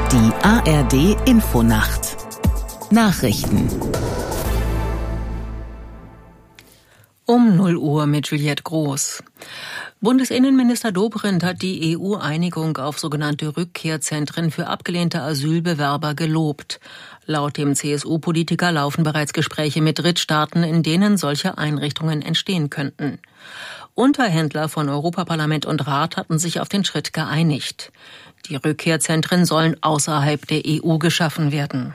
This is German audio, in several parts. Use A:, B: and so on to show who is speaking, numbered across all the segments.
A: Die ARD Infonacht. Nachrichten.
B: Um 0 Uhr mit Juliette Groß. Bundesinnenminister Dobrindt hat die EU-Einigung auf sogenannte Rückkehrzentren für abgelehnte Asylbewerber gelobt. Laut dem CSU-Politiker laufen bereits Gespräche mit Drittstaaten, in denen solche Einrichtungen entstehen könnten. Unterhändler von Europaparlament und Rat hatten sich auf den Schritt geeinigt. Die Rückkehrzentren sollen außerhalb der EU geschaffen werden.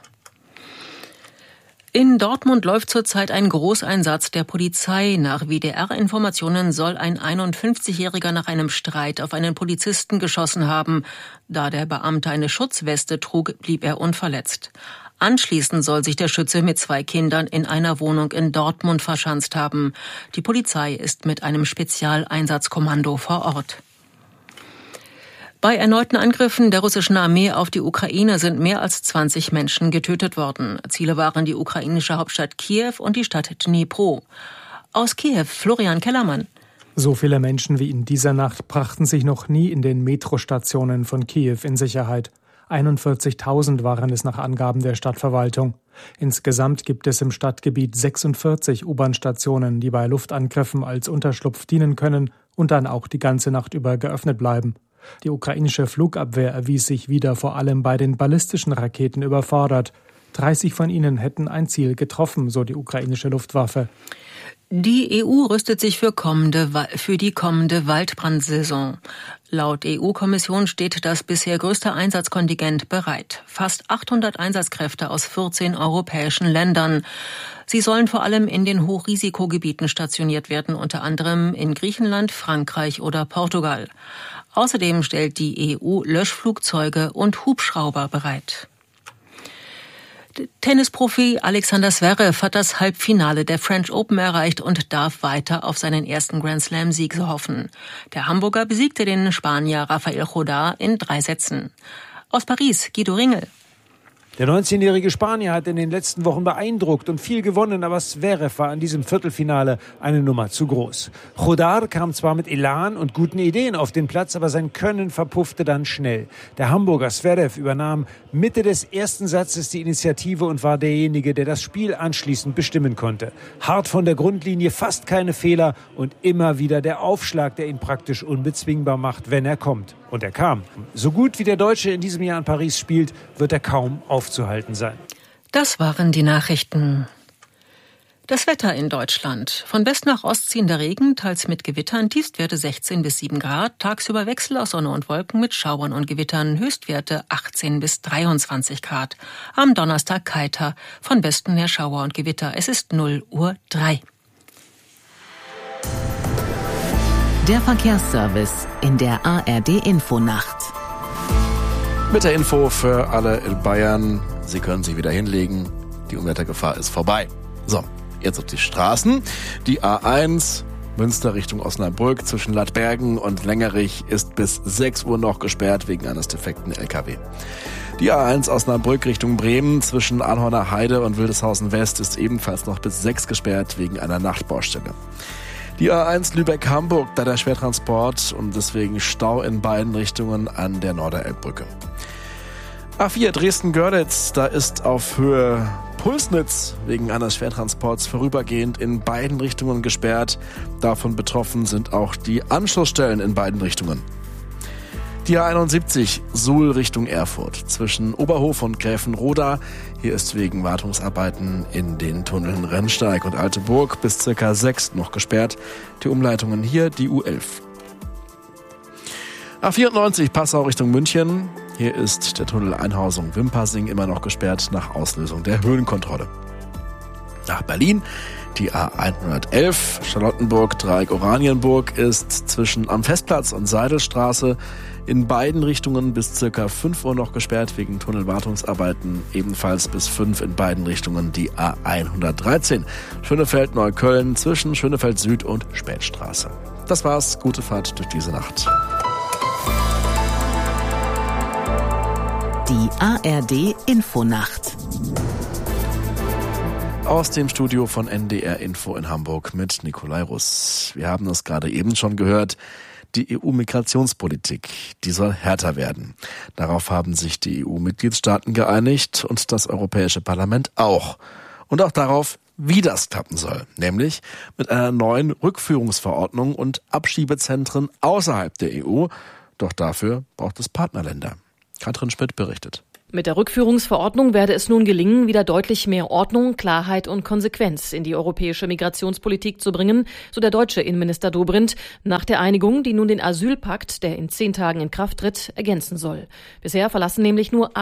B: In Dortmund läuft zurzeit ein Großeinsatz der Polizei. Nach WDR-Informationen soll ein 51-Jähriger nach einem Streit auf einen Polizisten geschossen haben. Da der Beamte eine Schutzweste trug, blieb er unverletzt. Anschließend soll sich der Schütze mit 2 Kindern in einer Wohnung in Dortmund verschanzt haben. Die Polizei ist mit einem Spezialeinsatzkommando vor Ort. Bei erneuten Angriffen der russischen Armee auf die Ukraine sind mehr als 20 Menschen getötet worden. Ziele waren die ukrainische Hauptstadt Kiew und die Stadt Dnipro. Aus Kiew, Florian Kellermann.
C: So viele Menschen wie in dieser Nacht brachten sich noch nie in den Metrostationen von Kiew in Sicherheit. 41.000 waren es nach Angaben der Stadtverwaltung. Insgesamt gibt es im Stadtgebiet 46 U-Bahn-Stationen, die bei Luftangriffen als Unterschlupf dienen können und dann auch die ganze Nacht über geöffnet bleiben. Die ukrainische Flugabwehr erwies sich wieder vor allem bei den ballistischen Raketen überfordert. 30 von ihnen hätten ein Ziel getroffen, so die ukrainische Luftwaffe.
B: Die EU rüstet sich für die kommende Waldbrandsaison. Laut EU-Kommission steht das bisher größte Einsatzkontingent bereit. Fast 800 Einsatzkräfte aus 14 europäischen Ländern. Sie sollen vor allem in den Hochrisikogebieten stationiert werden, unter anderem in Griechenland, Frankreich oder Portugal. Außerdem stellt die EU Löschflugzeuge und Hubschrauber bereit. Tennisprofi Alexander Zverev hat das Halbfinale der French Open erreicht und darf weiter auf seinen ersten Grand-Slam-Sieg hoffen. Der Hamburger besiegte den Spanier Rafael Jodar in 3 Sätzen. Aus Paris, Guido Ringel.
D: Der 19-jährige Spanier hat in den letzten Wochen beeindruckt und viel gewonnen, aber Zverev war in diesem Viertelfinale eine Nummer zu groß. Jodar kam zwar mit Elan und guten Ideen auf den Platz, aber sein Können verpuffte dann schnell. Der Hamburger Zverev übernahm Mitte des ersten Satzes die Initiative und war derjenige, der das Spiel anschließend bestimmen konnte. Hart von der Grundlinie, fast keine Fehler und immer wieder der Aufschlag, der ihn praktisch unbezwingbar macht, wenn er kommt. Und er kam. So gut wie der Deutsche in diesem Jahr in Paris spielt, wird er kaum aufzuhalten sein.
B: Das waren die Nachrichten. Das Wetter in Deutschland. Von West nach Ost ziehender Regen, teils mit Gewittern, Tiefstwerte 16 bis 7 Grad, tagsüber Wechsel aus Sonne und Wolken mit Schauern und Gewittern, Höchstwerte 18 bis 23 Grad. Am Donnerstag heiter, von Westen her Schauer und Gewitter. Es ist 0:03 Uhr.
A: Der Verkehrsservice in der ARD Infonacht.
E: Mit der Info für alle in Bayern. Sie können sich wieder hinlegen. Die Unwettergefahr ist vorbei. So, jetzt auf die Straßen. Die A1 Münster Richtung Osnabrück zwischen Ladbergen und Längerich ist bis 6 Uhr noch gesperrt wegen eines defekten LKW. Die A1 Osnabrück Richtung Bremen zwischen Arnhorner Heide und Wildeshausen West ist ebenfalls noch bis 6 gesperrt wegen einer Nachtbaustelle. Die A1 Lübeck-Hamburg, da der Schwertransport und deswegen Stau in beiden Richtungen an der Norderelbbrücke. A4 Dresden-Görlitz, da ist auf Höhe Pulsnitz wegen eines Schwertransports vorübergehend in beiden Richtungen gesperrt. Davon betroffen sind auch die Anschlussstellen in beiden Richtungen. Die A71 Suhl Richtung Erfurt zwischen Oberhof und Gräfenroda. Hier ist wegen Wartungsarbeiten in den Tunneln Rennsteig und Alteburg bis ca. 6 noch gesperrt. Die Umleitungen hier die U11. A94 Passau Richtung München. Hier ist der Tunnel Einhausung-Wimpassing immer noch gesperrt nach Auslösung der Höhenkontrolle. Nach Berlin die A111 Charlottenburg Dreieck Oranienburg ist zwischen am Festplatz und Seidelstraße in beiden Richtungen bis ca. 5 Uhr noch gesperrt wegen Tunnelwartungsarbeiten. Ebenfalls bis 5 in beiden Richtungen die A113 Schönefeld-Neukölln zwischen Schönefeld Süd und Spätstraße. Das war's. Gute Fahrt durch diese Nacht.
A: Die ARD Infonacht.
E: Aus dem Studio von NDR Info in Hamburg mit Nikolai Russ. Wir haben es gerade eben schon gehört. Die EU-Migrationspolitik, die soll härter werden. Darauf haben sich die EU-Mitgliedstaaten geeinigt und das Europäische Parlament auch. Und auch darauf, wie das klappen soll, nämlich mit einer neuen Rückführungsverordnung und Abschiebezentren außerhalb der EU. Doch dafür braucht es Partnerländer. Katrin Schmidt berichtet.
F: Mit der Rückführungsverordnung werde es nun gelingen, wieder deutlich mehr Ordnung, Klarheit und Konsequenz in die europäische Migrationspolitik zu bringen, so der deutsche Innenminister Dobrindt, nach der Einigung, die nun den Asylpakt, der in 10 Tagen in Kraft tritt, ergänzen soll. Bisher verlassen nämlich nur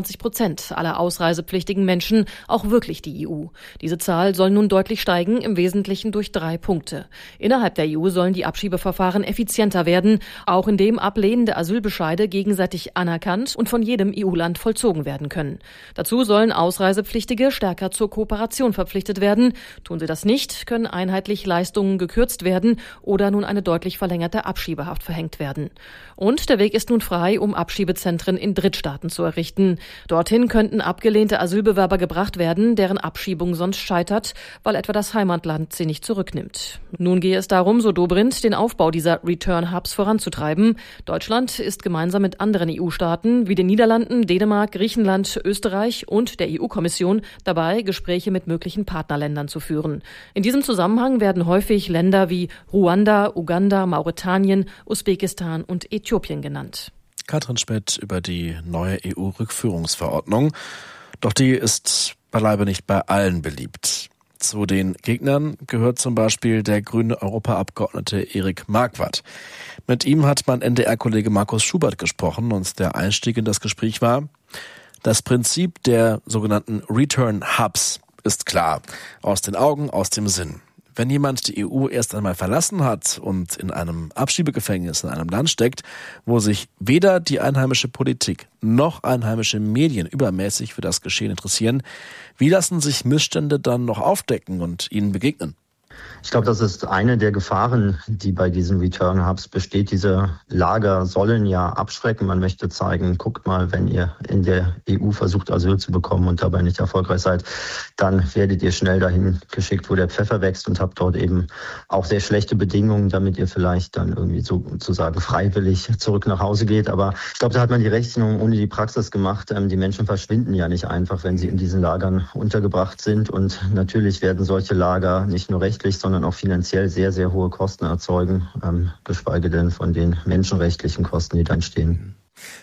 F: 28% aller ausreisepflichtigen Menschen auch wirklich die EU. Diese Zahl soll nun deutlich steigen, im Wesentlichen durch 3 Punkte. Innerhalb der EU sollen die Abschiebeverfahren effizienter werden, auch indem ablehnende Asylbescheide gegenseitig anerkannt und von jedem EU-Land vollzogen werden können. Dazu sollen Ausreisepflichtige stärker zur Kooperation verpflichtet werden. Tun sie das nicht, können einheitlich Leistungen gekürzt werden oder nun eine deutlich verlängerte Abschiebehaft verhängt werden. Und der Weg ist nun frei, um Abschiebezentren in Drittstaaten zu errichten. Dorthin könnten abgelehnte Asylbewerber gebracht werden, deren Abschiebung sonst scheitert, weil etwa das Heimatland sie nicht zurücknimmt. Nun gehe es darum, so Dobrindt, den Aufbau dieser Return-Hubs voranzutreiben. Deutschland ist gemeinsam mit anderen EU-Staaten wie den Niederlanden, Dänemark, Griechenland, Österreich und der EU-Kommission dabei, Gespräche mit möglichen Partnerländern zu führen. In diesem Zusammenhang werden häufig Länder wie Ruanda, Uganda, Mauretanien, Usbekistan und Äthiopien genannt.
E: Katrin Schmidt über die neue EU-Rückführungsverordnung. Doch die ist beileibe nicht bei allen beliebt. Zu den Gegnern gehört zum Beispiel der grüne Europaabgeordnete Erik Marquardt. Mit ihm hat mein NDR-Kollege Markus Schubert gesprochen und der Einstieg in das Gespräch war: Das Prinzip der sogenannten Return Hubs ist klar. Aus den Augen, aus dem Sinn. Wenn jemand die EU erst einmal verlassen hat und in einem Abschiebegefängnis in einem Land steckt, wo sich weder die einheimische Politik noch einheimische Medien übermäßig für das Geschehen interessieren, wie lassen sich Missstände dann noch aufdecken und ihnen begegnen?
G: Ich glaube, das ist eine der Gefahren, die bei diesen Return Hubs besteht. Diese Lager sollen ja abschrecken. Man möchte zeigen, guckt mal, wenn ihr in der EU versucht, Asyl zu bekommen und dabei nicht erfolgreich seid, dann werdet ihr schnell dahin geschickt, wo der Pfeffer wächst, und habt dort eben auch sehr schlechte Bedingungen, damit ihr vielleicht dann irgendwie sozusagen freiwillig zurück nach Hause geht. Aber ich glaube, da hat man die Rechnung ohne die Praxis gemacht. Die Menschen verschwinden ja nicht einfach, wenn sie in diesen Lagern untergebracht sind. Und natürlich werden solche Lager nicht nur rechtlich, sondern auch finanziell sehr, sehr hohe Kosten erzeugen, geschweige denn von den menschenrechtlichen Kosten, die da entstehen.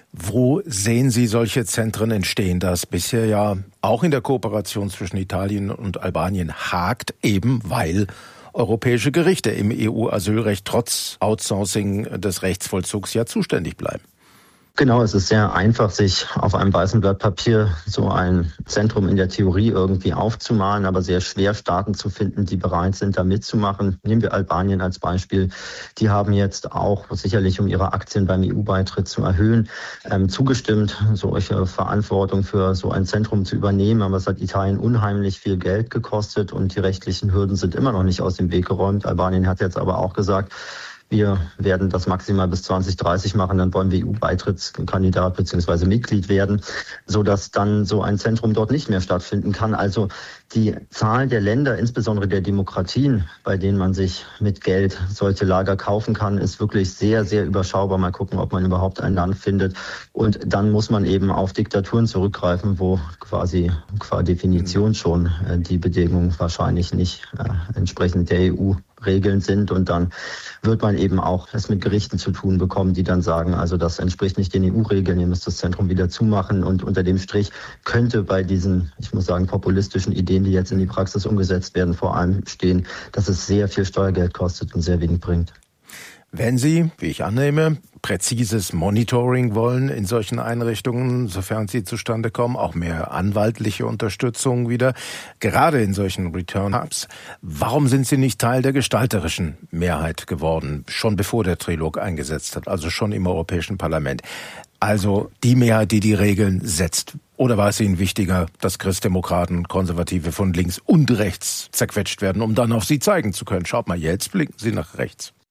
H: Wo sehen Sie solche Zentren entstehen, das bisher ja auch in der Kooperation zwischen Italien und Albanien hakt, eben weil europäische Gerichte im EU-Asylrecht trotz Outsourcing des Rechtsvollzugs ja zuständig bleiben?
G: Genau, es ist sehr einfach, sich auf einem weißen Blatt Papier so ein Zentrum in der Theorie irgendwie aufzumalen, aber sehr schwer Staaten zu finden, die bereit sind, da mitzumachen. Nehmen wir Albanien als Beispiel. Die haben jetzt auch sicherlich, um ihre Aktien beim EU-Beitritt zu erhöhen, zugestimmt, solche Verantwortung für so ein Zentrum zu übernehmen. Aber es hat Italien unheimlich viel Geld gekostet und die rechtlichen Hürden sind immer noch nicht aus dem Weg geräumt. Albanien hat jetzt aber auch gesagt, wir werden das maximal bis 2030 machen, dann wollen wir EU-Beitrittskandidat bzw. Mitglied werden, sodass dann so ein Zentrum dort nicht mehr stattfinden kann. Also die Zahl der Länder, insbesondere der Demokratien, bei denen man sich mit Geld solche Lager kaufen kann, ist wirklich sehr, sehr überschaubar. Mal gucken, ob man überhaupt ein Land findet. Und dann muss man eben auf Diktaturen zurückgreifen, wo quasi qua Definition schon die Bedingungen wahrscheinlich nicht entsprechend der EU-Regeln sind. Und dann wird man eben auch es mit Gerichten zu tun bekommen, die dann sagen, also das entspricht nicht den EU-Regeln, ihr müsst das Zentrum wieder zumachen. Und unter dem Strich könnte bei diesen, ich muss sagen, populistischen Ideen, die jetzt in die Praxis umgesetzt werden, vor allem stehen, dass es sehr viel Steuergeld kostet und sehr wenig bringt.
H: Wenn Sie, wie ich annehme, präzises Monitoring wollen in solchen Einrichtungen, sofern sie zustande kommen, auch mehr anwaltliche Unterstützung wieder, gerade in solchen Return-Hubs, warum sind Sie nicht Teil der gestalterischen Mehrheit geworden, schon bevor der Trilog eingesetzt hat, also schon im Europäischen Parlament? Also die Mehrheit, die die Regeln setzt. Oder war es Ihnen wichtiger, dass Christdemokraten und Konservative von links und rechts zerquetscht werden, um dann auf Sie zeigen zu können? Schaut mal, jetzt blicken Sie nach rechts.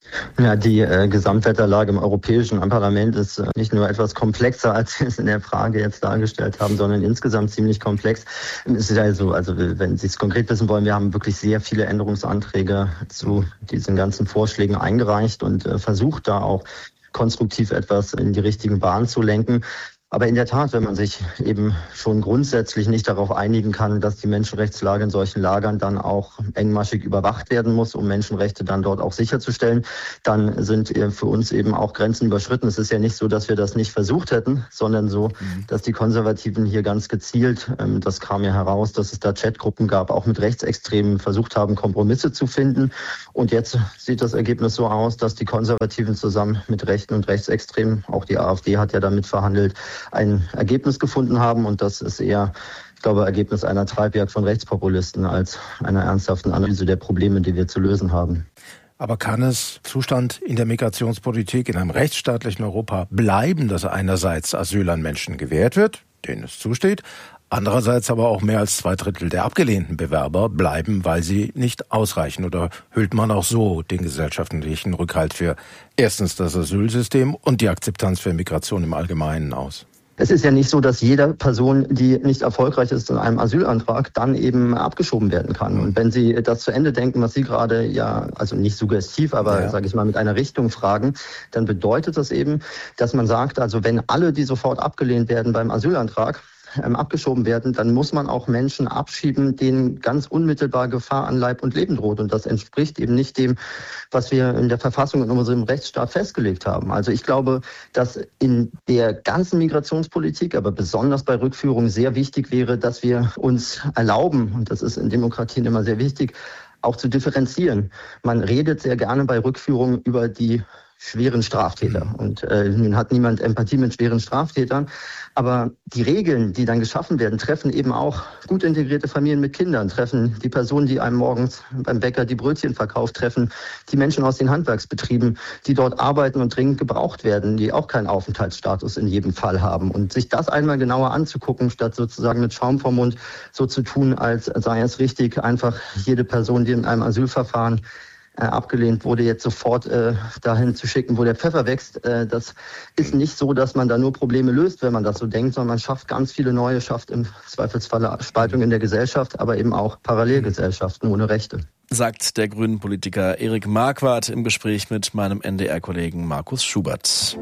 G: Ja, die Gesamtwetterlage im Europäischen Parlament ist nicht nur etwas komplexer, als wir es in der Frage jetzt dargestellt haben, sondern insgesamt ziemlich komplex. Es ist ja so, also wenn Sie es konkret wissen wollen, wir haben wirklich sehr viele Änderungsanträge zu diesen ganzen Vorschlägen eingereicht und versucht da auch konstruktiv etwas in die richtigen Bahnen zu lenken. Aber in der Tat, wenn man sich eben schon grundsätzlich nicht darauf einigen kann, dass die Menschenrechtslage in solchen Lagern dann auch engmaschig überwacht werden muss, um Menschenrechte dann dort auch sicherzustellen, dann sind für uns eben auch Grenzen überschritten. Es ist ja nicht so, dass wir das nicht versucht hätten, sondern so, dass die Konservativen hier ganz gezielt, das kam ja heraus, dass es da Chatgruppen gab, auch mit Rechtsextremen versucht haben, Kompromisse zu finden. Und jetzt sieht das Ergebnis so aus, dass die Konservativen zusammen mit Rechten und Rechtsextremen, auch die AfD hat ja damit verhandelt, ein Ergebnis gefunden haben, und das ist eher, ich glaube, Ergebnis einer Treibjagd von Rechtspopulisten als einer ernsthaften Analyse der Probleme, die wir zu lösen haben.
H: Aber kann es Zustand in der Migrationspolitik in einem rechtsstaatlichen Europa bleiben, dass einerseits Asyl an Menschen gewährt wird, denen es zusteht, andererseits aber auch mehr als 2/3 der abgelehnten Bewerber bleiben, weil sie nicht ausreichen? Oder hüllt man auch so den gesellschaftlichen Rückhalt für erstens das Asylsystem und die Akzeptanz für Migration im Allgemeinen aus?
G: Es ist ja nicht so, dass jede Person, die nicht erfolgreich ist in einem Asylantrag, dann eben abgeschoben werden kann. Und wenn Sie das zu Ende denken, was Sie gerade ja, also nicht suggestiv, aber sage ich mal mit einer Richtung fragen, dann bedeutet das eben, dass man sagt, also wenn alle, die sofort abgelehnt werden beim Asylantrag, abgeschoben werden, dann muss man auch Menschen abschieben, denen ganz unmittelbar Gefahr an Leib und Leben droht. Und das entspricht eben nicht dem, was wir in der Verfassung in unserem Rechtsstaat festgelegt haben. Also ich glaube, dass in der ganzen Migrationspolitik, aber besonders bei Rückführung sehr wichtig wäre, dass wir uns erlauben, und das ist in Demokratien immer sehr wichtig, auch zu differenzieren. Man redet sehr gerne bei Rückführung über die schweren Straftäter. Und nun hat niemand Empathie mit schweren Straftätern. Aber die Regeln, die dann geschaffen werden, treffen eben auch gut integrierte Familien mit Kindern, treffen die Person, die einem morgens beim Bäcker die Brötchen verkauft, treffen die Menschen aus den Handwerksbetrieben, die dort arbeiten und dringend gebraucht werden, die auch keinen Aufenthaltsstatus in jedem Fall haben. Und sich das einmal genauer anzugucken, statt sozusagen mit Schaum vom Mund so zu tun, als sei es richtig, einfach jede Person, die in einem Asylverfahren abgelehnt wurde, jetzt sofort dahin zu schicken, wo der Pfeffer wächst. Das ist nicht so, dass man da nur Probleme löst, wenn man das so denkt, sondern man schafft ganz viele neue, schafft im Zweifelsfalle Spaltung in der Gesellschaft, aber eben auch Parallelgesellschaften ohne Rechte.
E: Sagt der grünen Politiker Erik Marquardt im Gespräch mit meinem NDR-Kollegen Markus Schubert.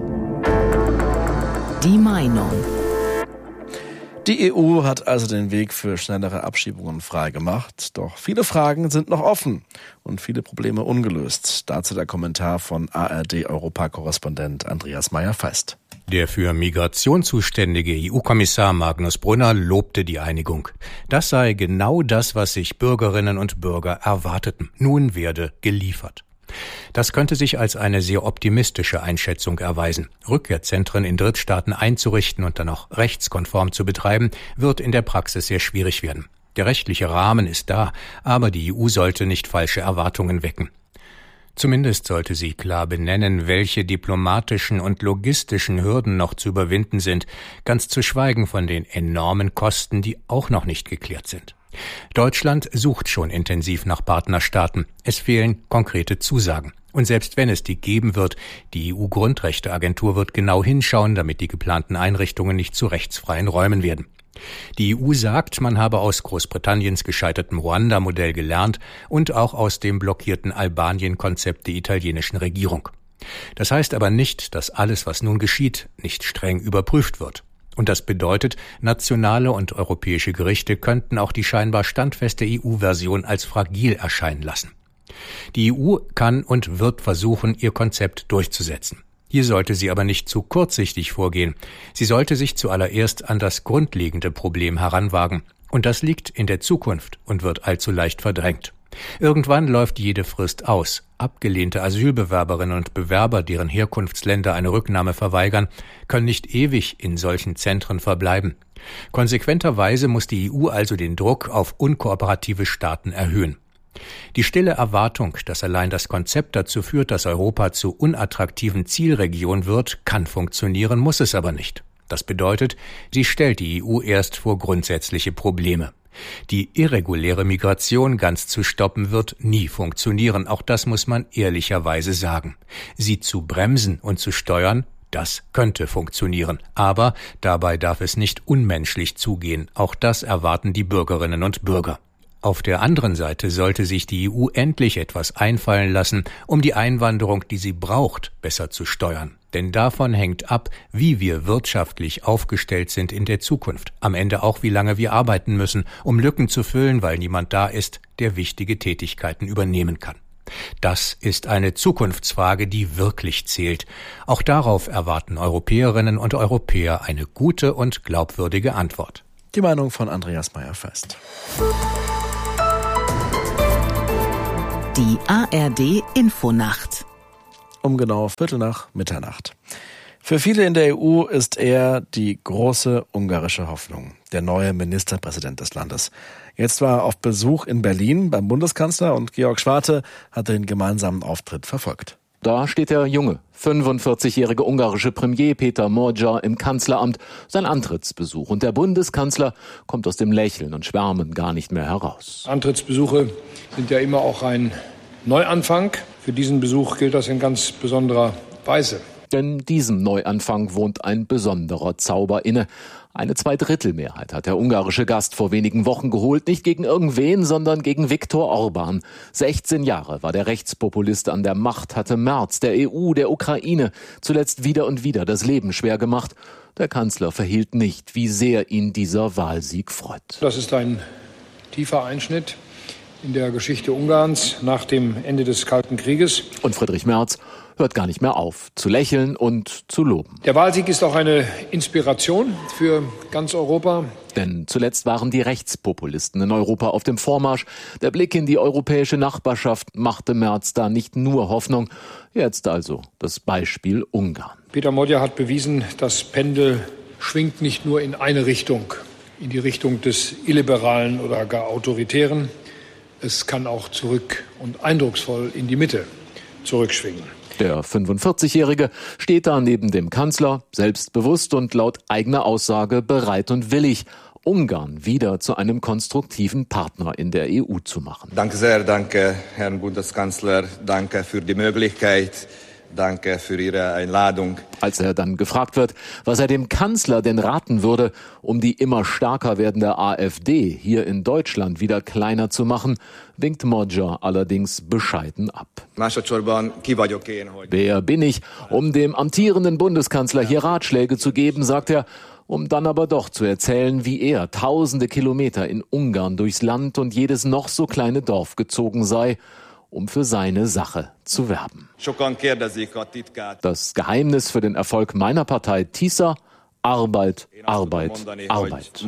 A: Die Meinung.
E: Die EU hat also den Weg für schnellere Abschiebungen freigemacht. Doch viele Fragen sind noch offen und viele Probleme ungelöst. Dazu der Kommentar von ARD-Europakorrespondent Andreas Meyer-Feist.
I: Der für Migration zuständige EU-Kommissar Magnus Brunner lobte die Einigung. Das sei genau das, was sich Bürgerinnen und Bürger erwarteten. Nun werde geliefert. Das könnte sich als eine sehr optimistische Einschätzung erweisen. Rückkehrzentren in Drittstaaten einzurichten und dann auch rechtskonform zu betreiben, wird in der Praxis sehr schwierig werden. Der rechtliche Rahmen ist da, aber die EU sollte nicht falsche Erwartungen wecken. Zumindest sollte sie klar benennen, welche diplomatischen und logistischen Hürden noch zu überwinden sind, ganz zu schweigen von den enormen Kosten, die auch noch nicht geklärt sind. Deutschland sucht schon intensiv nach Partnerstaaten. Es fehlen konkrete Zusagen. Und selbst wenn es die geben wird, die EU-Grundrechteagentur wird genau hinschauen, damit die geplanten Einrichtungen nicht zu rechtsfreien Räumen werden. Die EU sagt, man habe aus Großbritanniens gescheitertem Ruanda-Modell gelernt und auch aus dem blockierten Albanien-Konzept der italienischen Regierung. Das heißt aber nicht, dass alles, was nun geschieht, nicht streng überprüft wird. Und das bedeutet, nationale und europäische Gerichte könnten auch die scheinbar standfeste EU-Version als fragil erscheinen lassen. Die EU kann und wird versuchen, ihr Konzept durchzusetzen. Hier sollte sie aber nicht zu kurzsichtig vorgehen. Sie sollte sich zuallererst an das grundlegende Problem heranwagen. Und das liegt in der Zukunft und wird allzu leicht verdrängt. Irgendwann läuft jede Frist aus. Abgelehnte Asylbewerberinnen und Bewerber, deren Herkunftsländer eine Rücknahme verweigern, können nicht ewig in solchen Zentren verbleiben. Konsequenterweise muss die EU also den Druck auf unkooperative Staaten erhöhen. Die stille Erwartung, dass allein das Konzept dazu führt, dass Europa zu unattraktiven Zielregion wird, kann funktionieren, muss es aber nicht. Das bedeutet, sie stellt die EU erst vor grundsätzliche Probleme. Die irreguläre Migration ganz zu stoppen wird nie funktionieren, auch das muss man ehrlicherweise sagen. Sie zu bremsen und zu steuern, das könnte funktionieren, aber dabei darf es nicht unmenschlich zugehen, auch das erwarten die Bürgerinnen und Bürger. Auf der anderen Seite sollte sich die EU endlich etwas einfallen lassen, um die Einwanderung, die sie braucht, besser zu steuern. Denn davon hängt ab, wie wir wirtschaftlich aufgestellt sind in der Zukunft. Am Ende auch, wie lange wir arbeiten müssen, um Lücken zu füllen, weil niemand da ist, der wichtige Tätigkeiten übernehmen kann. Das ist eine Zukunftsfrage, die wirklich zählt. Auch darauf erwarten Europäerinnen und Europäer eine gute und glaubwürdige Antwort.
E: Die Meinung von Andreas Meyer-Fest.
A: Die ARD Infonacht.
E: Um genau 1:15 Für viele in der EU ist er die große ungarische Hoffnung, der neue Ministerpräsident des Landes. Jetzt war er auf Besuch in Berlin beim Bundeskanzler und Georg Schwarte hat den gemeinsamen Auftritt verfolgt.
J: Da steht der junge, 45-jährige ungarische Premier Péter Magyar im Kanzleramt, sein Antrittsbesuch. Und der Bundeskanzler kommt aus dem Lächeln und Schwärmen gar nicht mehr heraus.
K: Antrittsbesuche sind ja immer auch ein Neuanfang. Für diesen Besuch gilt das in ganz besonderer Weise.
J: Denn diesem Neuanfang wohnt ein besonderer Zauber inne. Eine Zweidrittelmehrheit hat der ungarische Gast vor wenigen Wochen geholt, nicht gegen irgendwen, sondern gegen Viktor Orbán. 16 Jahre war der Rechtspopulist an der Macht, hatte Merz, der EU, der Ukraine zuletzt wieder und wieder das Leben schwer gemacht. Der Kanzler verhielt nicht, wie sehr ihn dieser Wahlsieg freut.
K: Das ist ein tiefer Einschnitt in der Geschichte Ungarns nach dem Ende des Kalten Krieges.
J: Und Friedrich Merz hört gar nicht mehr auf, zu lächeln und zu loben.
K: Der Wahlsieg ist auch eine Inspiration für ganz Europa.
J: Denn zuletzt waren die Rechtspopulisten in Europa auf dem Vormarsch. Der Blick in die europäische Nachbarschaft machte Merz da nicht nur Hoffnung. Jetzt also das Beispiel Ungarn.
K: Péter Magyar hat bewiesen, das Pendel schwingt nicht nur in eine Richtung, in die Richtung des Illiberalen oder gar Autoritären. Es kann auch zurück und eindrucksvoll in die Mitte zurückschwingen.
J: Der 45-Jährige steht da neben dem Kanzler, selbstbewusst und laut eigener Aussage bereit und willig, Ungarn wieder zu einem konstruktiven Partner in der EU zu machen.
L: Danke sehr, danke, Herrn Bundeskanzler, danke für die Möglichkeit. Danke für Ihre Einladung.
J: Als er dann gefragt wird, was er dem Kanzler denn raten würde, um die immer stärker werdende AfD hier in Deutschland wieder kleiner zu machen, winkt Magyar allerdings bescheiden ab. Wer bin ich, um dem amtierenden Bundeskanzler hier Ratschläge zu geben, sagt er, um dann aber doch zu erzählen, wie er tausende Kilometer in Ungarn durchs Land und jedes noch so kleine Dorf gezogen sei, um für seine Sache zu werben. Das Geheimnis für den Erfolg meiner Partei TISA: Arbeit, Arbeit, Arbeit.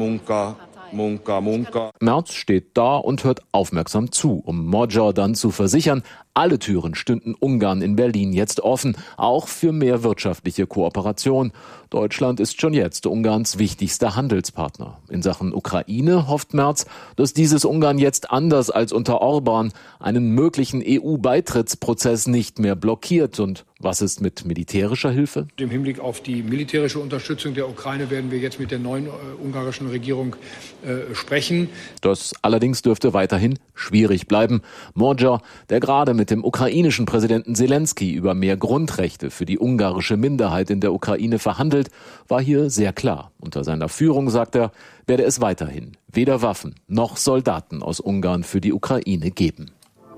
J: Merz steht da und hört aufmerksam zu, um Magyar dann zu versichern, alle Türen stünden Ungarn in Berlin jetzt offen, auch für mehr wirtschaftliche Kooperation. Deutschland ist schon jetzt Ungarns wichtigster Handelspartner. In Sachen Ukraine hofft Merz, dass dieses Ungarn jetzt anders als unter Orbán einen möglichen EU-Beitrittsprozess nicht mehr blockiert. Und was ist mit militärischer Hilfe?
K: Im Hinblick auf die militärische Unterstützung der Ukraine werden wir jetzt mit der neuen ungarischen Regierung sprechen.
J: Das allerdings dürfte weiterhin schwierig bleiben. Magyar, der gerade mit dem ukrainischen Präsidenten Selenskyj über mehr Grundrechte für die ungarische Minderheit in der Ukraine verhandelt, war hier sehr klar. Unter seiner Führung, sagt er, werde es weiterhin weder Waffen noch Soldaten aus Ungarn für die Ukraine geben.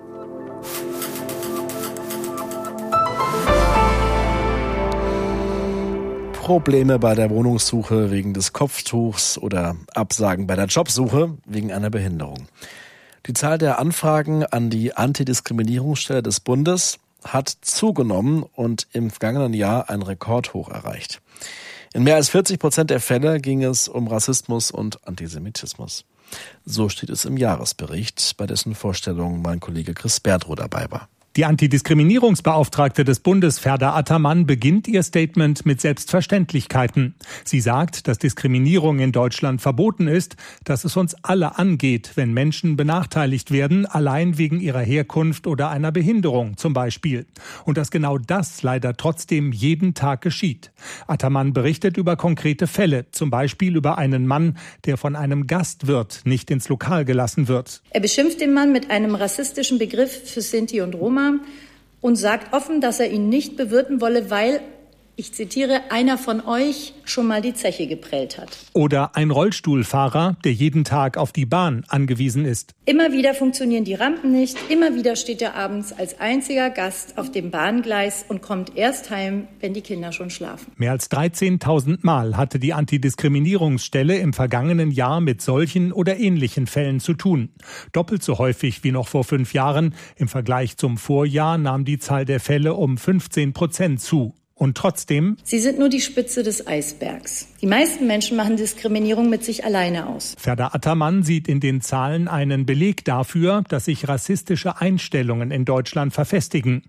E: Probleme bei der Wohnungssuche wegen des Kopftuchs oder Absagen bei der Jobsuche wegen einer Behinderung. Die Zahl der Anfragen an die Antidiskriminierungsstelle des Bundes hat zugenommen und im vergangenen Jahr ein Rekordhoch erreicht. In mehr als 40% der Fälle ging es um Rassismus und Antisemitismus. So steht es im Jahresbericht, bei dessen Vorstellung mein Kollege Chris Bertrow dabei war.
M: Die Antidiskriminierungsbeauftragte des Bundes, Ferda Ataman, beginnt ihr Statement mit Selbstverständlichkeiten. Sie sagt, dass Diskriminierung in Deutschland verboten ist, dass es uns alle angeht, wenn Menschen benachteiligt werden, allein wegen ihrer Herkunft oder einer Behinderung zum Beispiel. Und dass genau das leider trotzdem jeden Tag geschieht. Ataman berichtet über konkrete Fälle, zum Beispiel über einen Mann, der von einem Gastwirt nicht ins Lokal gelassen wird.
N: Er beschimpft den Mann mit einem rassistischen Begriff für Sinti und Roma und sagt offen, dass er ihn nicht bewirten wolle, weil, ich zitiere, einer von euch schon mal die Zeche geprellt hat.
M: Oder ein Rollstuhlfahrer, der jeden Tag auf die Bahn angewiesen ist.
N: Immer wieder funktionieren die Rampen nicht, immer wieder steht er abends als einziger Gast auf dem Bahngleis und kommt erst heim, wenn die Kinder schon schlafen.
M: Mehr als 13.000 Mal hatte die Antidiskriminierungsstelle im vergangenen Jahr mit solchen oder ähnlichen Fällen zu tun. Doppelt so häufig wie noch vor 5 Jahren. Im Vergleich zum Vorjahr nahm die Zahl der Fälle um 15% zu. Und trotzdem?
N: Sie sind nur die Spitze des Eisbergs. Die meisten Menschen machen Diskriminierung mit sich alleine aus.
M: Ferda Ataman sieht in den Zahlen einen Beleg dafür, dass sich rassistische Einstellungen in Deutschland verfestigen.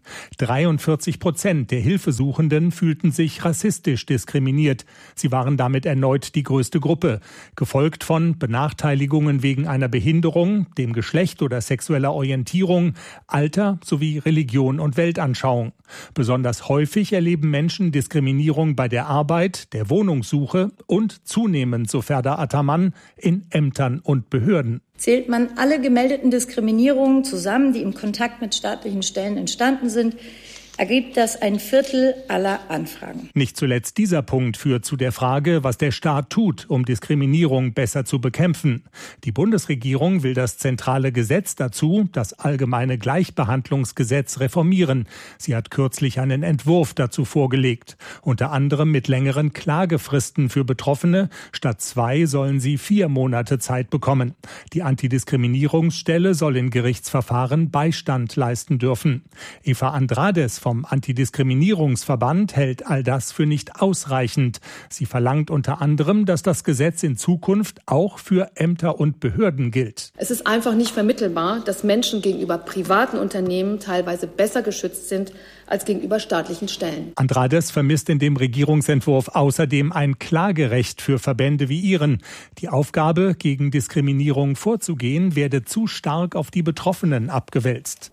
M: 43% der Hilfesuchenden fühlten sich rassistisch diskriminiert. Sie waren damit erneut die größte Gruppe, gefolgt von Benachteiligungen wegen einer Behinderung, dem Geschlecht oder sexueller Orientierung, Alter sowie Religion und Weltanschauung. Besonders häufig erleben Menschen Diskriminierung bei der Arbeit, der Wohnungssuche und zunehmend, so Ferda Ataman, in Ämtern und Behörden.
N: Zählt man alle gemeldeten Diskriminierungen zusammen, die im Kontakt mit staatlichen Stellen entstanden sind, ergibt das 1/4 aller Anfragen.
M: Nicht zuletzt dieser Punkt führt zu der Frage, was der Staat tut, um Diskriminierung besser zu bekämpfen. Die Bundesregierung will das zentrale Gesetz dazu, das Allgemeine Gleichbehandlungsgesetz, reformieren. Sie hat kürzlich einen Entwurf dazu vorgelegt. Unter anderem mit längeren Klagefristen für Betroffene. Statt 2 sollen sie 4 Monate Zeit bekommen. Die Antidiskriminierungsstelle soll in Gerichtsverfahren Beistand leisten dürfen. Eva Andrades vom Antidiskriminierungsverband hält all das für nicht ausreichend. Sie verlangt unter anderem, dass das Gesetz in Zukunft auch für Ämter und Behörden gilt.
O: Es ist einfach nicht vermittelbar, dass Menschen gegenüber privaten Unternehmen teilweise besser geschützt sind als gegenüber staatlichen Stellen.
M: Andrades vermisst in dem Regierungsentwurf außerdem ein Klagerecht für Verbände wie ihren. Die Aufgabe, gegen Diskriminierung vorzugehen, werde zu stark auf die Betroffenen abgewälzt.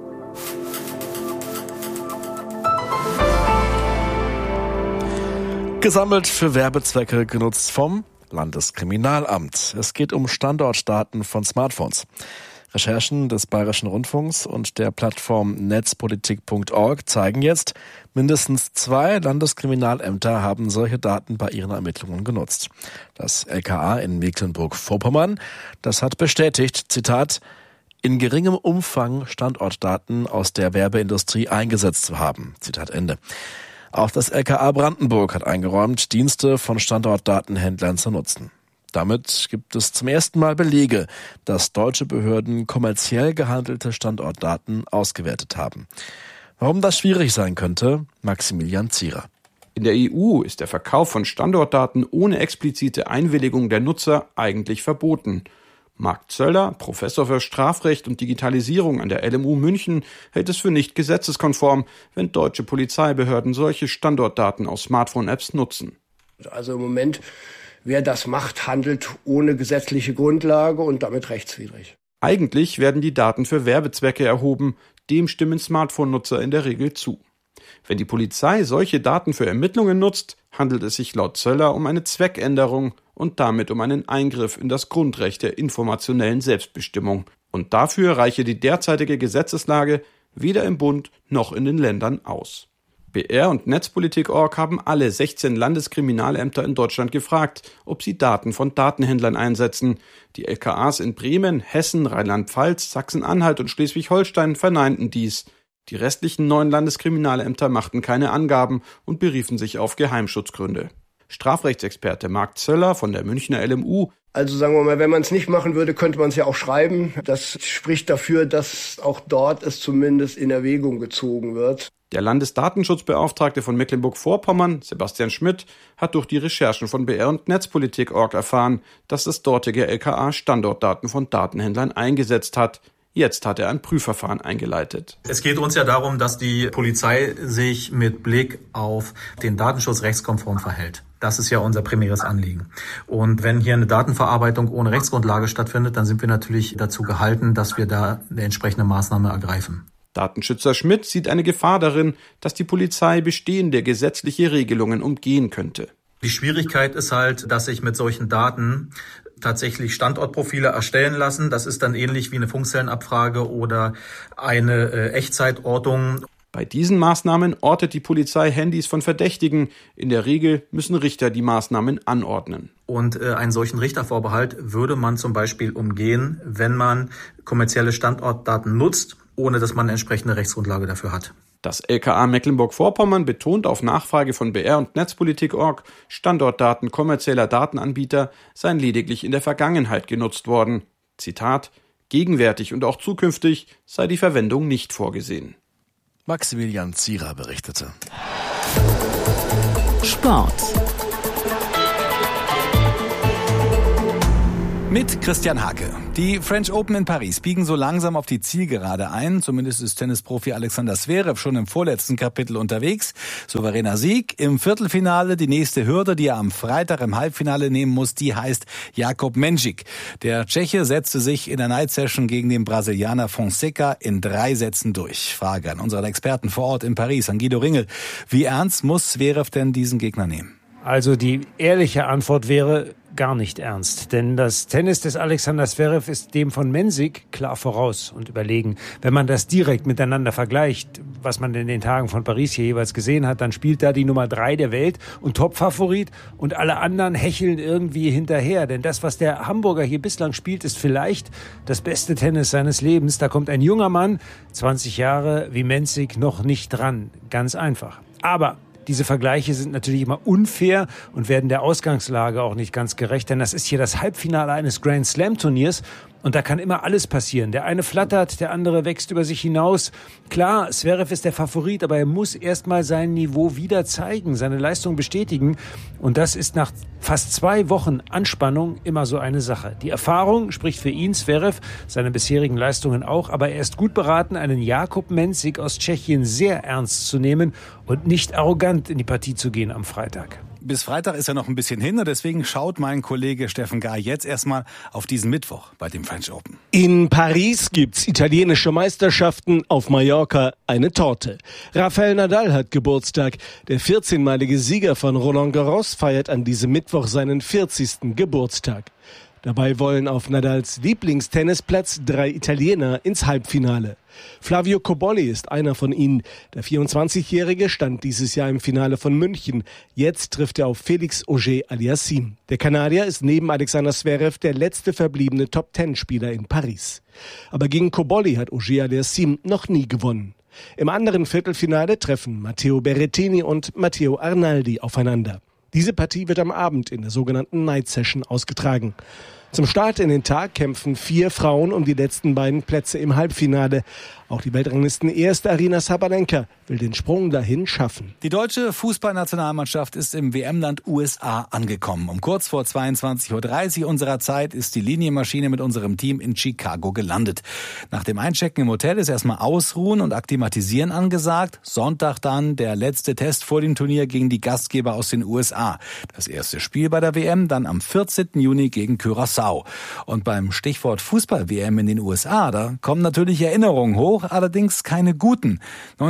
E: Gesammelt für Werbezwecke, genutzt vom Landeskriminalamt. Es geht um Standortdaten von Smartphones. Recherchen des Bayerischen Rundfunks und der Plattform netzpolitik.org zeigen jetzt, mindestens 2 Landeskriminalämter haben solche Daten bei ihren Ermittlungen genutzt. Das LKA in Mecklenburg-Vorpommern, das hat bestätigt, Zitat, in geringem Umfang Standortdaten aus der Werbeindustrie eingesetzt zu haben. Zitat Ende. Auch das LKA Brandenburg hat eingeräumt, Dienste von Standortdatenhändlern zu nutzen. Damit gibt es zum ersten Mal Belege, dass deutsche Behörden kommerziell gehandelte Standortdaten ausgewertet haben. Warum das schwierig sein könnte, Maximilian Zierer.
P: In der EU ist der Verkauf von Standortdaten ohne explizite Einwilligung der Nutzer eigentlich verboten. Marc Zöller, Professor für Strafrecht und Digitalisierung an der LMU München, hält es für nicht gesetzeskonform, wenn deutsche Polizeibehörden solche Standortdaten aus Smartphone-Apps nutzen.
Q: Also im Moment, wer das macht, handelt ohne gesetzliche Grundlage und damit rechtswidrig.
P: Eigentlich werden die Daten für Werbezwecke erhoben, dem stimmen Smartphone-Nutzer in der Regel zu. Wenn die Polizei solche Daten für Ermittlungen nutzt, handelt es sich laut Zöller um eine Zweckänderung und damit um einen Eingriff in das Grundrecht der informationellen Selbstbestimmung. Und dafür reiche die derzeitige Gesetzeslage weder im Bund noch in den Ländern aus. BR und Netzpolitik.org haben alle 16 Landeskriminalämter in Deutschland gefragt, ob sie Daten von Datenhändlern einsetzen. Die LKAs in Bremen, Hessen, Rheinland-Pfalz, Sachsen-Anhalt und Schleswig-Holstein verneinten dies. Die restlichen 9 Landeskriminalämter machten keine Angaben und beriefen sich auf Geheimschutzgründe. Strafrechtsexperte Marc Zöller von der Münchner LMU.
Q: Also sagen wir mal, wenn man es nicht machen würde, könnte man es ja auch schreiben. Das spricht dafür, dass auch dort es zumindest in Erwägung gezogen wird.
P: Der Landesdatenschutzbeauftragte von Mecklenburg-Vorpommern, Sebastian Schmidt, hat durch die Recherchen von BR und Netzpolitik.org erfahren, dass das dortige LKA Standortdaten von Datenhändlern eingesetzt hat. Jetzt hat er ein Prüfverfahren eingeleitet.
R: Es geht uns ja darum, dass die Polizei sich mit Blick auf den Datenschutz rechtskonform verhält. Das ist ja unser primäres Anliegen. Und wenn hier eine Datenverarbeitung ohne Rechtsgrundlage stattfindet, dann sind wir natürlich dazu gehalten, dass wir da eine entsprechende Maßnahme ergreifen.
P: Datenschützer Schmidt sieht eine Gefahr darin, dass die Polizei bestehende gesetzliche Regelungen umgehen könnte.
R: Die Schwierigkeit ist halt, dass sich mit solchen Daten tatsächlich Standortprofile erstellen lassen. Das ist dann ähnlich wie eine Funkzellenabfrage oder eine Echtzeitortung.
P: Bei diesen Maßnahmen ortet die Polizei Handys von Verdächtigen. In der Regel müssen Richter die Maßnahmen anordnen.
R: Und einen solchen Richtervorbehalt würde man zum Beispiel umgehen, wenn man kommerzielle Standortdaten nutzt, ohne dass man eine entsprechende Rechtsgrundlage dafür hat.
P: Das LKA Mecklenburg-Vorpommern betont auf Nachfrage von BR und Netzpolitik.org, Standortdaten kommerzieller Datenanbieter seien lediglich in der Vergangenheit genutzt worden. Zitat: Gegenwärtig und auch zukünftig sei die Verwendung nicht vorgesehen.
E: Maximilian Zierer berichtete.
A: Sport.
S: Mit Christian Hake. Die French Open in Paris biegen so langsam auf die Zielgerade ein. Zumindest ist Tennisprofi Alexander Zverev schon im vorletzten Kapitel unterwegs. Souveräner Sieg im Viertelfinale. Die nächste Hürde, die er am Freitag im Halbfinale nehmen muss, die heißt Jakub Mensik. Der Tscheche setzte sich in der Night Session gegen den Brasilianer Fonseca in 3 Sätzen durch. Frage an unseren Experten vor Ort in Paris, an Guido Ringel. Wie ernst muss Zverev denn diesen Gegner nehmen?
D: Also die ehrliche Antwort wäre gar nicht ernst. Denn das Tennis des Alexander Zverev ist dem von Mensik klar voraus und überlegen. Wenn man das direkt miteinander vergleicht, was man in den Tagen von Paris hier jeweils gesehen hat, dann spielt da die Nummer 3 der Welt und Topfavorit und alle anderen hecheln irgendwie hinterher. Denn das, was der Hamburger hier bislang spielt, ist vielleicht das beste Tennis seines Lebens. Da kommt ein junger Mann, 20 Jahre wie Mensik, noch nicht dran. Ganz einfach. Aber diese Vergleiche sind natürlich immer unfair und werden der Ausgangslage auch nicht ganz gerecht, denn das ist hier das Halbfinale eines Grand Slam Turniers und da kann immer alles passieren. Der eine flattert, der andere wächst über sich hinaus. Klar, Zverev ist der Favorit, aber er muss erstmal sein Niveau wieder zeigen, seine Leistung bestätigen und das ist nach fast 2 Wochen Anspannung immer so eine Sache. Die Erfahrung spricht für ihn, Zverev, seine bisherigen Leistungen auch, aber er ist gut beraten, einen Jakub Mensik aus Tschechien sehr ernst zu nehmen und nicht arrogant in die Partie zu gehen am Freitag.
S: Bis Freitag ist ja noch ein bisschen hin und deswegen schaut mein Kollege Steffen Gahr jetzt erstmal auf diesen Mittwoch bei dem French Open.
T: In Paris gibt's italienische Meisterschaften, auf Mallorca eine Torte. Rafael Nadal hat Geburtstag. Der 14-malige Sieger von Roland Garros feiert an diesem Mittwoch seinen 40. Geburtstag. Dabei wollen auf Nadals Lieblingstennisplatz 3 Italiener ins Halbfinale. Flavio Cobolli ist einer von ihnen. Der 24-Jährige stand dieses Jahr im Finale von München. Jetzt trifft er auf Felix Auger-Aliassime. Der Kanadier ist neben Alexander Zverev der letzte verbliebene Top-10-Spieler in Paris. Aber gegen Cobolli hat Auger-Aliassime noch nie gewonnen. Im anderen Viertelfinale treffen Matteo Berrettini und Matteo Arnaldi aufeinander. Diese Partie wird am Abend in der sogenannten Night Session ausgetragen. Zum Start in den Tag kämpfen 4 Frauen um die letzten beiden Plätze im Halbfinale. Auch die Weltranglisten-Erste Aryna Sabalenka will den Sprung dahin schaffen.
S: Die deutsche Fußballnationalmannschaft ist im WM-Land USA angekommen. Um kurz vor 22:30 Uhr unserer Zeit ist die Linienmaschine mit unserem Team in Chicago gelandet. Nach dem Einchecken im Hotel ist erstmal Ausruhen und Akklimatisieren angesagt. Sonntag dann der letzte Test vor dem Turnier gegen die Gastgeber aus den USA. Das erste Spiel bei der WM dann am 14. Juni gegen Curaçao. Und beim Stichwort Fußball-WM in den USA, da kommen natürlich Erinnerungen hoch, allerdings keine guten.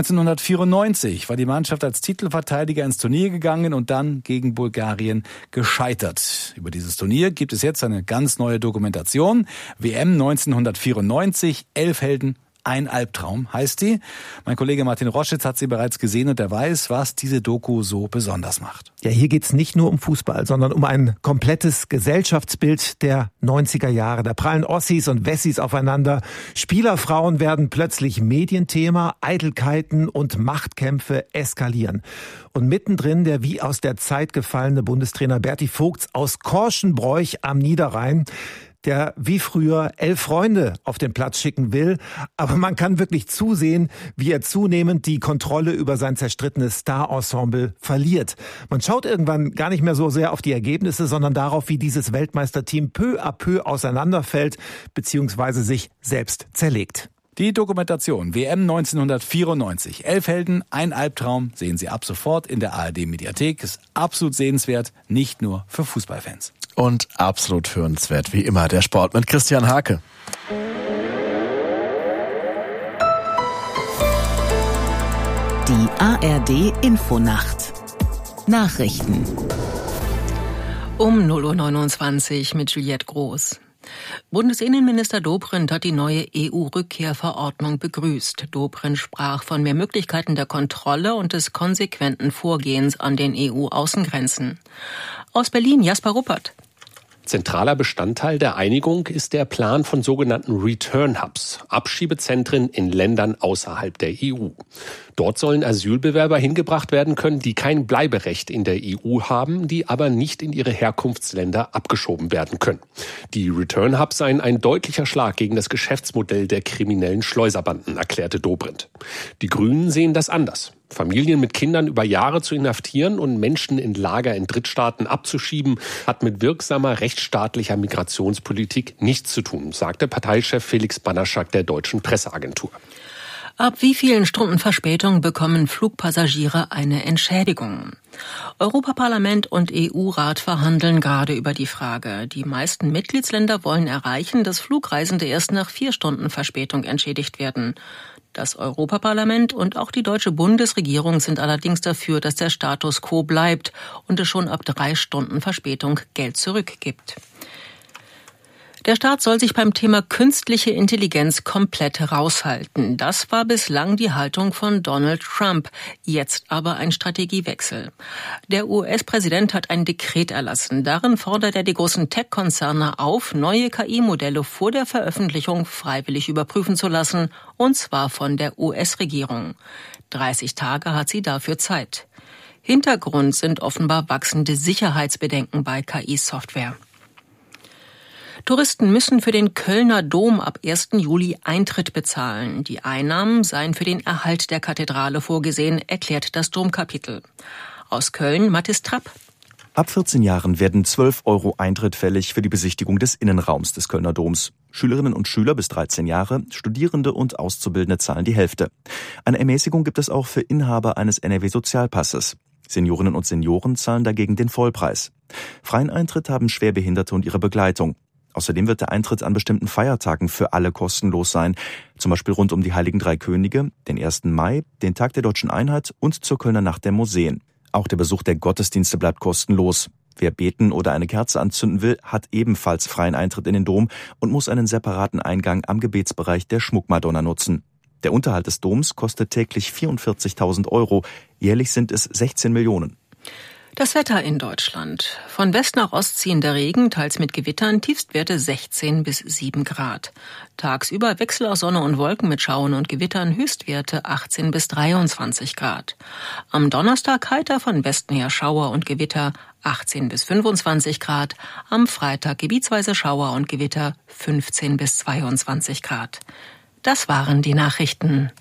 S: 1994 war die Mannschaft als Titelverteidiger ins Turnier gegangen und dann gegen Bulgarien gescheitert. Über dieses Turnier gibt es jetzt eine ganz neue Dokumentation. WM 1994, 11 Helden, ein Albtraum heißt die. Mein Kollege Martin Roschitz hat sie bereits gesehen und er weiß, was diese Doku so besonders macht.
U: Ja, hier geht's nicht nur um Fußball, sondern um ein komplettes Gesellschaftsbild der 90er Jahre. Da prallen Ossis und Wessis aufeinander. Spielerfrauen werden plötzlich Medienthema, Eitelkeiten und Machtkämpfe eskalieren. Und mittendrin der wie aus der Zeit gefallene Bundestrainer Berti Vogts aus Korschenbroich am Niederrhein. der wie früher 11 Freunde auf den Platz schicken will. Aber man kann wirklich zusehen, wie er zunehmend die Kontrolle über sein zerstrittenes Star-Ensemble verliert. Man schaut irgendwann gar nicht mehr so sehr auf die Ergebnisse, sondern darauf, wie dieses Weltmeisterteam peu à peu auseinanderfällt bzw. sich selbst zerlegt.
S: Die Dokumentation WM 1994. 11 Helden, ein Albtraum, sehen Sie ab sofort in der ARD-Mediathek. Ist absolut sehenswert, nicht nur für Fußballfans.
E: Und absolut hörenswert, wie immer, der Sport mit Christian Hake.
A: Die ARD-Infonacht. Nachrichten.
B: Um 0:29 Uhr mit Juliette Groß. Bundesinnenminister Dobrindt hat die neue EU-Rückkehrverordnung begrüßt. Dobrindt sprach von mehr Möglichkeiten der Kontrolle und des konsequenten Vorgehens an den EU-Außengrenzen. Aus Berlin Jasper Ruppert.
C: Zentraler Bestandteil der Einigung ist der Plan von sogenannten Return Hubs, Abschiebezentren in Ländern außerhalb der EU. Dort sollen Asylbewerber hingebracht werden können, die kein Bleiberecht in der EU haben, die aber nicht in ihre Herkunftsländer abgeschoben werden können. Die Return Hubs seien ein deutlicher Schlag gegen das Geschäftsmodell der kriminellen Schleuserbanden, erklärte Dobrindt. Die Grünen sehen das anders. Familien mit Kindern über Jahre zu inhaftieren und Menschen in Lager in Drittstaaten abzuschieben, hat mit wirksamer rechtsstaatlicher Migrationspolitik nichts zu tun, sagte Parteichef Felix Banaschak der Deutschen Presseagentur.
B: Ab wie vielen Stunden Verspätung bekommen Flugpassagiere eine Entschädigung? Europaparlament und EU-Rat verhandeln gerade über die Frage. Die meisten Mitgliedsländer wollen erreichen, dass Flugreisende erst nach 4 Stunden Verspätung entschädigt werden. Das Europaparlament und auch die deutsche Bundesregierung sind allerdings dafür, dass der Status quo bleibt und es schon ab 3 Stunden Verspätung Geld zurückgibt. Der Staat soll sich beim Thema künstliche Intelligenz komplett raushalten. Das war bislang die Haltung von Donald Trump, jetzt aber ein Strategiewechsel. Der US-Präsident hat ein Dekret erlassen. Darin fordert er die großen Tech-Konzerne auf, neue KI-Modelle vor der Veröffentlichung freiwillig überprüfen zu lassen, und zwar von der US-Regierung. 30 Tage hat sie dafür Zeit. Hintergrund sind offenbar wachsende Sicherheitsbedenken bei KI-Software. Touristen müssen für den Kölner Dom ab 1. Juli Eintritt bezahlen. Die Einnahmen seien für den Erhalt der Kathedrale vorgesehen, erklärt das Domkapitel. Aus Köln Mathis Trapp.
V: Ab 14 Jahren werden 12 € Eintritt fällig für die Besichtigung des Innenraums des Kölner Doms. Schülerinnen und Schüler bis 13 Jahre, Studierende und Auszubildende zahlen die Hälfte. Eine Ermäßigung gibt es auch für Inhaber eines NRW-Sozialpasses. Seniorinnen und Senioren zahlen dagegen den Vollpreis. Freien Eintritt haben Schwerbehinderte und ihre Begleitung. Außerdem wird der Eintritt an bestimmten Feiertagen für alle kostenlos sein, zum Beispiel rund um die Heiligen Drei Könige, den 1. Mai, den Tag der Deutschen Einheit und zur Kölner Nacht der Museen. Auch der Besuch der Gottesdienste bleibt kostenlos. Wer beten oder eine Kerze anzünden will, hat ebenfalls freien Eintritt in den Dom und muss einen separaten Eingang am Gebetsbereich der Schmuckmadonna nutzen. Der Unterhalt des Doms kostet täglich 44.000 €, jährlich sind es 16 Millionen.
B: Das Wetter in Deutschland. Von West nach Ost ziehender Regen, teils mit Gewittern, Tiefstwerte 16 bis 7 Grad. Tagsüber Wechsel aus Sonne und Wolken mit Schauern und Gewittern, Höchstwerte 18 bis 23 Grad. Am Donnerstag heiter von Westen her Schauer und Gewitter, 18 bis 25 Grad. Am Freitag gebietsweise Schauer und Gewitter, 15 bis 22 Grad. Das waren die Nachrichten.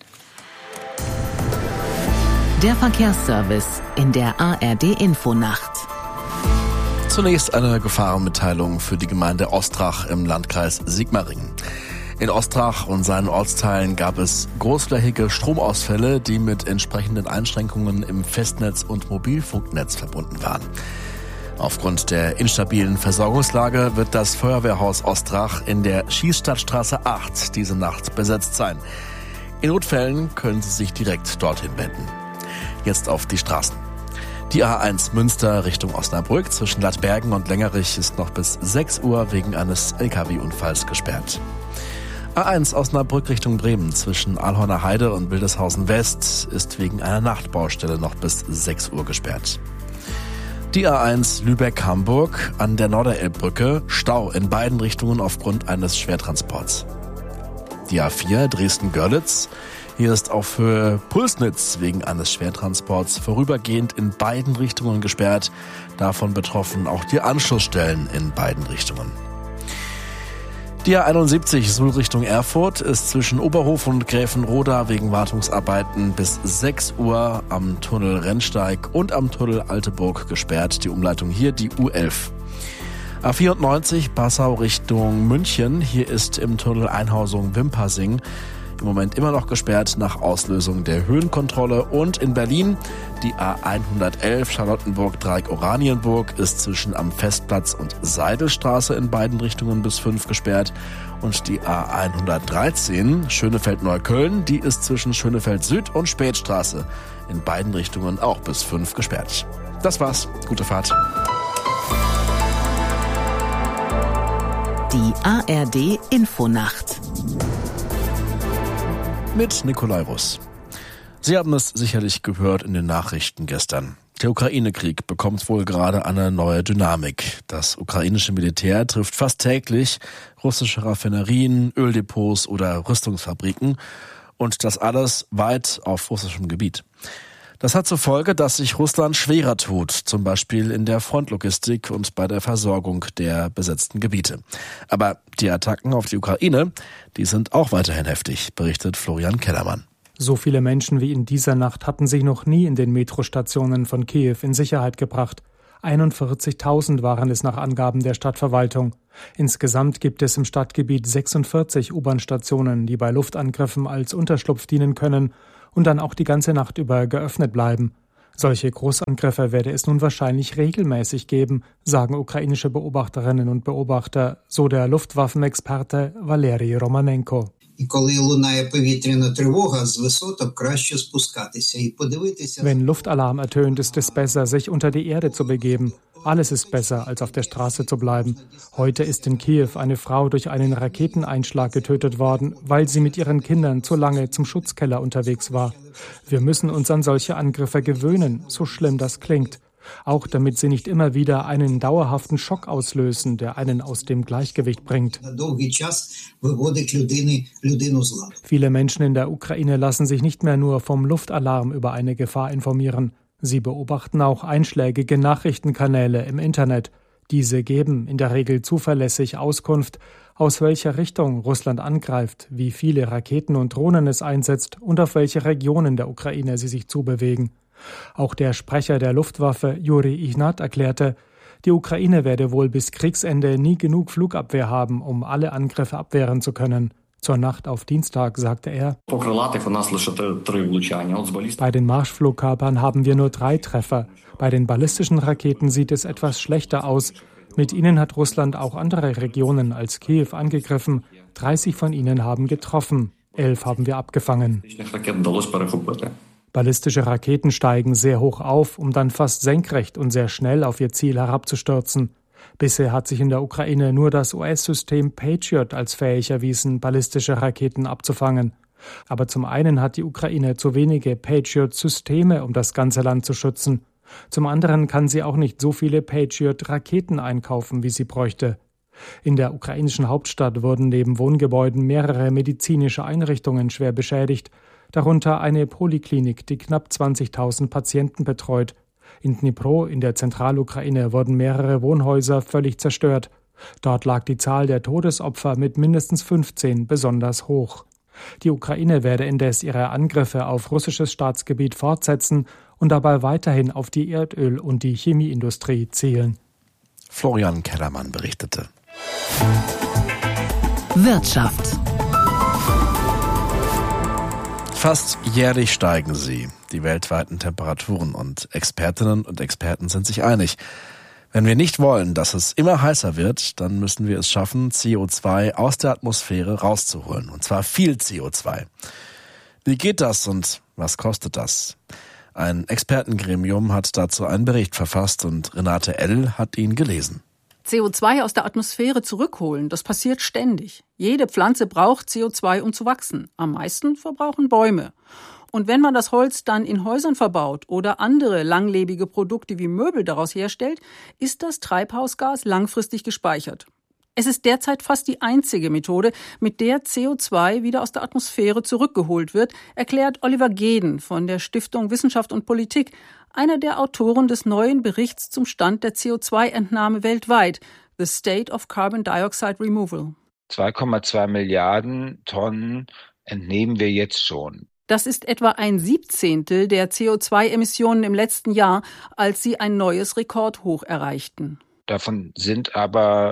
A: Der Verkehrsservice in der ARD-Infonacht.
E: Zunächst eine Gefahrenmitteilung für die Gemeinde Ostrach im Landkreis Sigmaringen. In Ostrach und seinen Ortsteilen gab es großflächige Stromausfälle, die mit entsprechenden Einschränkungen im Festnetz und Mobilfunknetz verbunden waren. Aufgrund der instabilen Versorgungslage wird das Feuerwehrhaus Ostrach in der Schießstadtstraße 8 diese Nacht besetzt sein. In Notfällen können Sie sich direkt dorthin wenden. Jetzt auf die Straßen. Die A1 Münster Richtung Osnabrück zwischen Lattbergen und Längerich ist noch bis 6 Uhr wegen eines LKW-Unfalls gesperrt. A1 Osnabrück Richtung Bremen zwischen Alhorner Heide und Wildeshausen West ist wegen einer Nachtbaustelle noch bis 6 Uhr gesperrt. Die A1 Lübeck-Hamburg an der Norderelbbrücke, Stau in beiden Richtungen aufgrund eines Schwertransports. Die A4 Dresden-Görlitz, hier ist auf Höhe Pulsnitz wegen eines Schwertransports vorübergehend in beiden Richtungen gesperrt. Davon betroffen auch die Anschlussstellen in beiden Richtungen. Die A71 Suhl Richtung Erfurt ist zwischen Oberhof und Gräfenroda wegen Wartungsarbeiten bis 6 Uhr am Tunnel Rennsteig und am Tunnel Alteburg gesperrt. Die Umleitung hier die U11. A94 Passau Richtung München. Hier ist im Tunnel Einhausung Wimpassing im Moment immer noch gesperrt nach Auslösung der Höhenkontrolle. Und in Berlin die A111 Charlottenburg-Dreieck Oranienburg ist zwischen am Festplatz und Seidelstraße in beiden Richtungen bis 5 gesperrt. Und die A113 Schönefeld-Neukölln, die ist zwischen Schönefeld Süd und Spätstraße in beiden Richtungen auch bis 5 gesperrt. Das war's. Gute Fahrt.
A: Die ARD Infonacht
E: mit Nikolai Russ. Sie haben es sicherlich gehört in den Nachrichten gestern. Der Ukraine-Krieg bekommt wohl gerade eine neue Dynamik. Das ukrainische Militär trifft fast täglich russische Raffinerien, Öldepots oder Rüstungsfabriken. Und das alles weit auf russischem Gebiet. Das hat zur Folge, dass sich Russland schwerer tut, zum Beispiel in der Frontlogistik und bei der Versorgung der besetzten Gebiete. Aber die Attacken auf die Ukraine, die sind auch weiterhin heftig, berichtet Florian Kellermann.
F: So viele Menschen wie in dieser Nacht hatten sich noch nie in den Metrostationen von Kiew in Sicherheit gebracht. 41.000 waren es nach Angaben der Stadtverwaltung. Insgesamt gibt es im Stadtgebiet 46 U-Bahn-Stationen, die bei Luftangriffen als Unterschlupf dienen können und dann auch die ganze Nacht über geöffnet bleiben. Solche Großangriffe werde es nun wahrscheinlich regelmäßig geben, sagen ukrainische Beobachterinnen und Beobachter, so der Luftwaffenexperte Valeri Romanenko. Wenn Luftalarm ertönt, ist es besser, sich unter die Erde zu begeben. Alles ist besser, als auf der Straße zu bleiben. Heute ist in Kiew eine Frau durch einen Raketeneinschlag getötet worden, weil sie mit ihren Kindern zu lange zum Schutzkeller unterwegs war. Wir müssen uns an solche Angriffe gewöhnen, so schlimm das klingt. Auch damit sie nicht immer wieder einen dauerhaften Schock auslösen, der einen aus dem Gleichgewicht bringt. Viele Menschen in der Ukraine lassen sich nicht mehr nur vom Luftalarm über eine Gefahr informieren. Sie beobachten auch einschlägige Nachrichtenkanäle im Internet. Diese geben in der Regel zuverlässig Auskunft, aus welcher Richtung Russland angreift, wie viele Raketen und Drohnen es einsetzt und auf welche Regionen der Ukraine sie sich zubewegen. Auch der Sprecher der Luftwaffe, Juri Ignat, erklärte, die Ukraine werde wohl bis Kriegsende nie genug Flugabwehr haben, um alle Angriffe abwehren zu können. Zur Nacht auf Dienstag sagte er, bei den Marschflugkörpern haben wir nur 3 Treffer. Bei den ballistischen Raketen sieht es etwas schlechter aus. Mit ihnen hat Russland auch andere Regionen als Kiew angegriffen. 30 von ihnen haben getroffen. 11 haben wir abgefangen. Ballistische Raketen steigen sehr hoch auf, um dann fast senkrecht und sehr schnell auf ihr Ziel herabzustürzen. Bisher hat sich in der Ukraine nur das US-System Patriot als fähig erwiesen, ballistische Raketen abzufangen. Aber zum einen hat die Ukraine zu wenige Patriot-Systeme, um das ganze Land zu schützen. Zum anderen kann sie auch nicht so viele Patriot-Raketen einkaufen, wie sie bräuchte. In der ukrainischen Hauptstadt wurden neben Wohngebäuden mehrere medizinische Einrichtungen schwer beschädigt, darunter eine Poliklinik, die knapp 20.000 Patienten betreut. In Dnipro, in der Zentralukraine, wurden mehrere Wohnhäuser völlig zerstört. Dort lag die Zahl der Todesopfer mit mindestens 15 besonders hoch. Die Ukraine werde indes ihre Angriffe auf russisches Staatsgebiet fortsetzen und dabei weiterhin auf die Erdöl- und die Chemieindustrie zielen.
E: Florian Kellermann berichtete.
A: Wirtschaft.
E: Fast jährlich steigen sie, die weltweiten Temperaturen, und Expertinnen und Experten sind sich einig. Wenn wir nicht wollen, dass es immer heißer wird, dann müssen wir es schaffen, CO2 aus der Atmosphäre rauszuholen, und zwar viel CO2. Wie geht das und was kostet das? Ein Expertengremium hat dazu einen Bericht verfasst und Renate L. hat ihn gelesen.
H: CO2 aus der Atmosphäre zurückholen, das passiert ständig. Jede Pflanze braucht CO2, um zu wachsen. Am meisten verbrauchen Bäume. Und wenn man das Holz dann in Häusern verbaut oder andere langlebige Produkte wie Möbel daraus herstellt, ist das Treibhausgas langfristig gespeichert. Es ist derzeit fast die einzige Methode, mit der CO2 wieder aus der Atmosphäre zurückgeholt wird, erklärt Oliver Geden von der Stiftung Wissenschaft und Politik, einer der Autoren des neuen Berichts zum Stand der CO2-Entnahme weltweit, The State of Carbon Dioxide Removal.
G: 2,2 Milliarden Tonnen entnehmen wir jetzt schon.
H: Das ist etwa 1/17 der CO2-Emissionen im letzten Jahr, als sie ein neues Rekordhoch erreichten.
G: Davon sind aber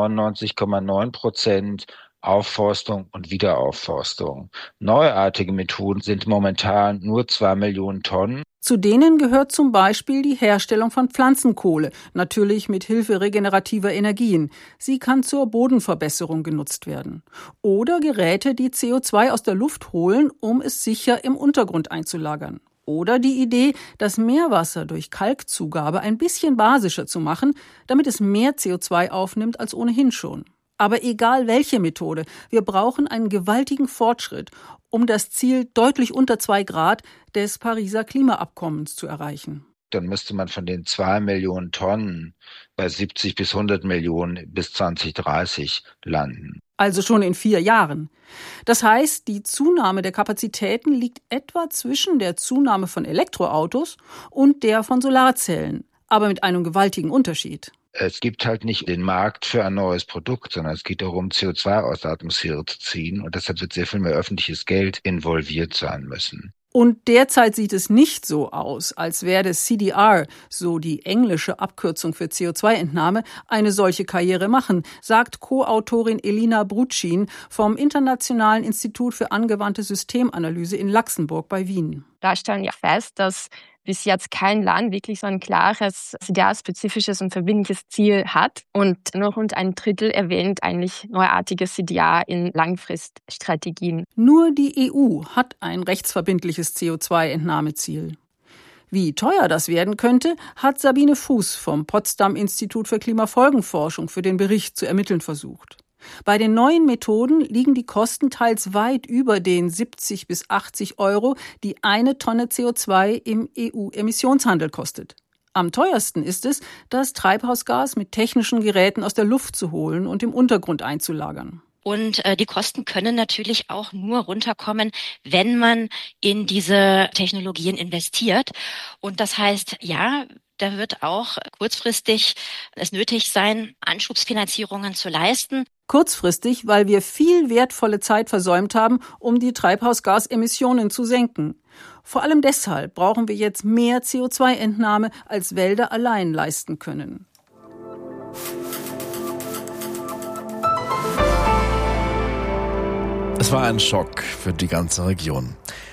G: 99,9% Aufforstung und Wiederaufforstung. Neuartige Methoden sind momentan nur 2 Millionen Tonnen.
H: Zu denen gehört zum Beispiel die Herstellung von Pflanzenkohle, natürlich mit Hilfe regenerativer Energien. Sie kann zur Bodenverbesserung genutzt werden. Oder Geräte, die CO2 aus der Luft holen, um es sicher im Untergrund einzulagern. Oder die Idee, das Meerwasser durch Kalkzugabe ein bisschen basischer zu machen, damit es mehr CO2 aufnimmt als ohnehin schon. Aber egal welche Methode, wir brauchen einen gewaltigen Fortschritt, um das Ziel deutlich unter 2 Grad des Pariser Klimaabkommens zu erreichen.
G: Dann müsste man von den 2 Millionen Tonnen bei 70 bis 100 Millionen bis 2030 landen.
H: Also schon in 4 Jahren. Das heißt, die Zunahme der Kapazitäten liegt etwa zwischen der Zunahme von Elektroautos und der von Solarzellen, aber mit einem gewaltigen Unterschied.
G: Es gibt halt nicht den Markt für ein neues Produkt, sondern es geht darum, CO2 aus der Atmosphäre zu ziehen. Und deshalb wird sehr viel mehr öffentliches Geld involviert sein müssen.
H: Und derzeit sieht es nicht so aus, als werde CDR, so die englische Abkürzung für CO2-Entnahme, eine solche Karriere machen, sagt Co-Autorin Elina Brutschin vom Internationalen Institut für angewandte Systemanalyse in Luxemburg bei Wien.
I: Da stellen wir fest, dass bis jetzt kein Land wirklich so ein klares, CDR-spezifisches und verbindliches Ziel hat. Und nur rund 1/3 erwähnt eigentlich neuartige CDR in Langfriststrategien.
H: Nur die EU hat ein rechtsverbindliches CO2-Entnahmeziel. Wie teuer das werden könnte, hat Sabine Fuß vom Potsdam-Institut für Klimafolgenforschung für den Bericht zu ermitteln versucht. Bei den neuen Methoden liegen die Kosten teils weit über den 70 bis 80 Euro, die eine Tonne CO2 im EU-Emissionshandel kostet. Am teuersten ist es, das Treibhausgas mit technischen Geräten aus der Luft zu holen und im Untergrund einzulagern.
W: Und die Kosten können natürlich auch nur runterkommen, wenn man in diese Technologien investiert. Und das heißt, ja, da wird auch kurzfristig es nötig sein, Anschubsfinanzierungen zu leisten.
H: Kurzfristig, weil wir viel wertvolle Zeit versäumt haben, um die Treibhausgasemissionen zu senken. Vor allem deshalb brauchen wir jetzt mehr CO2-Entnahme, als Wälder allein leisten können.
E: Es war ein Schock für die ganze Region.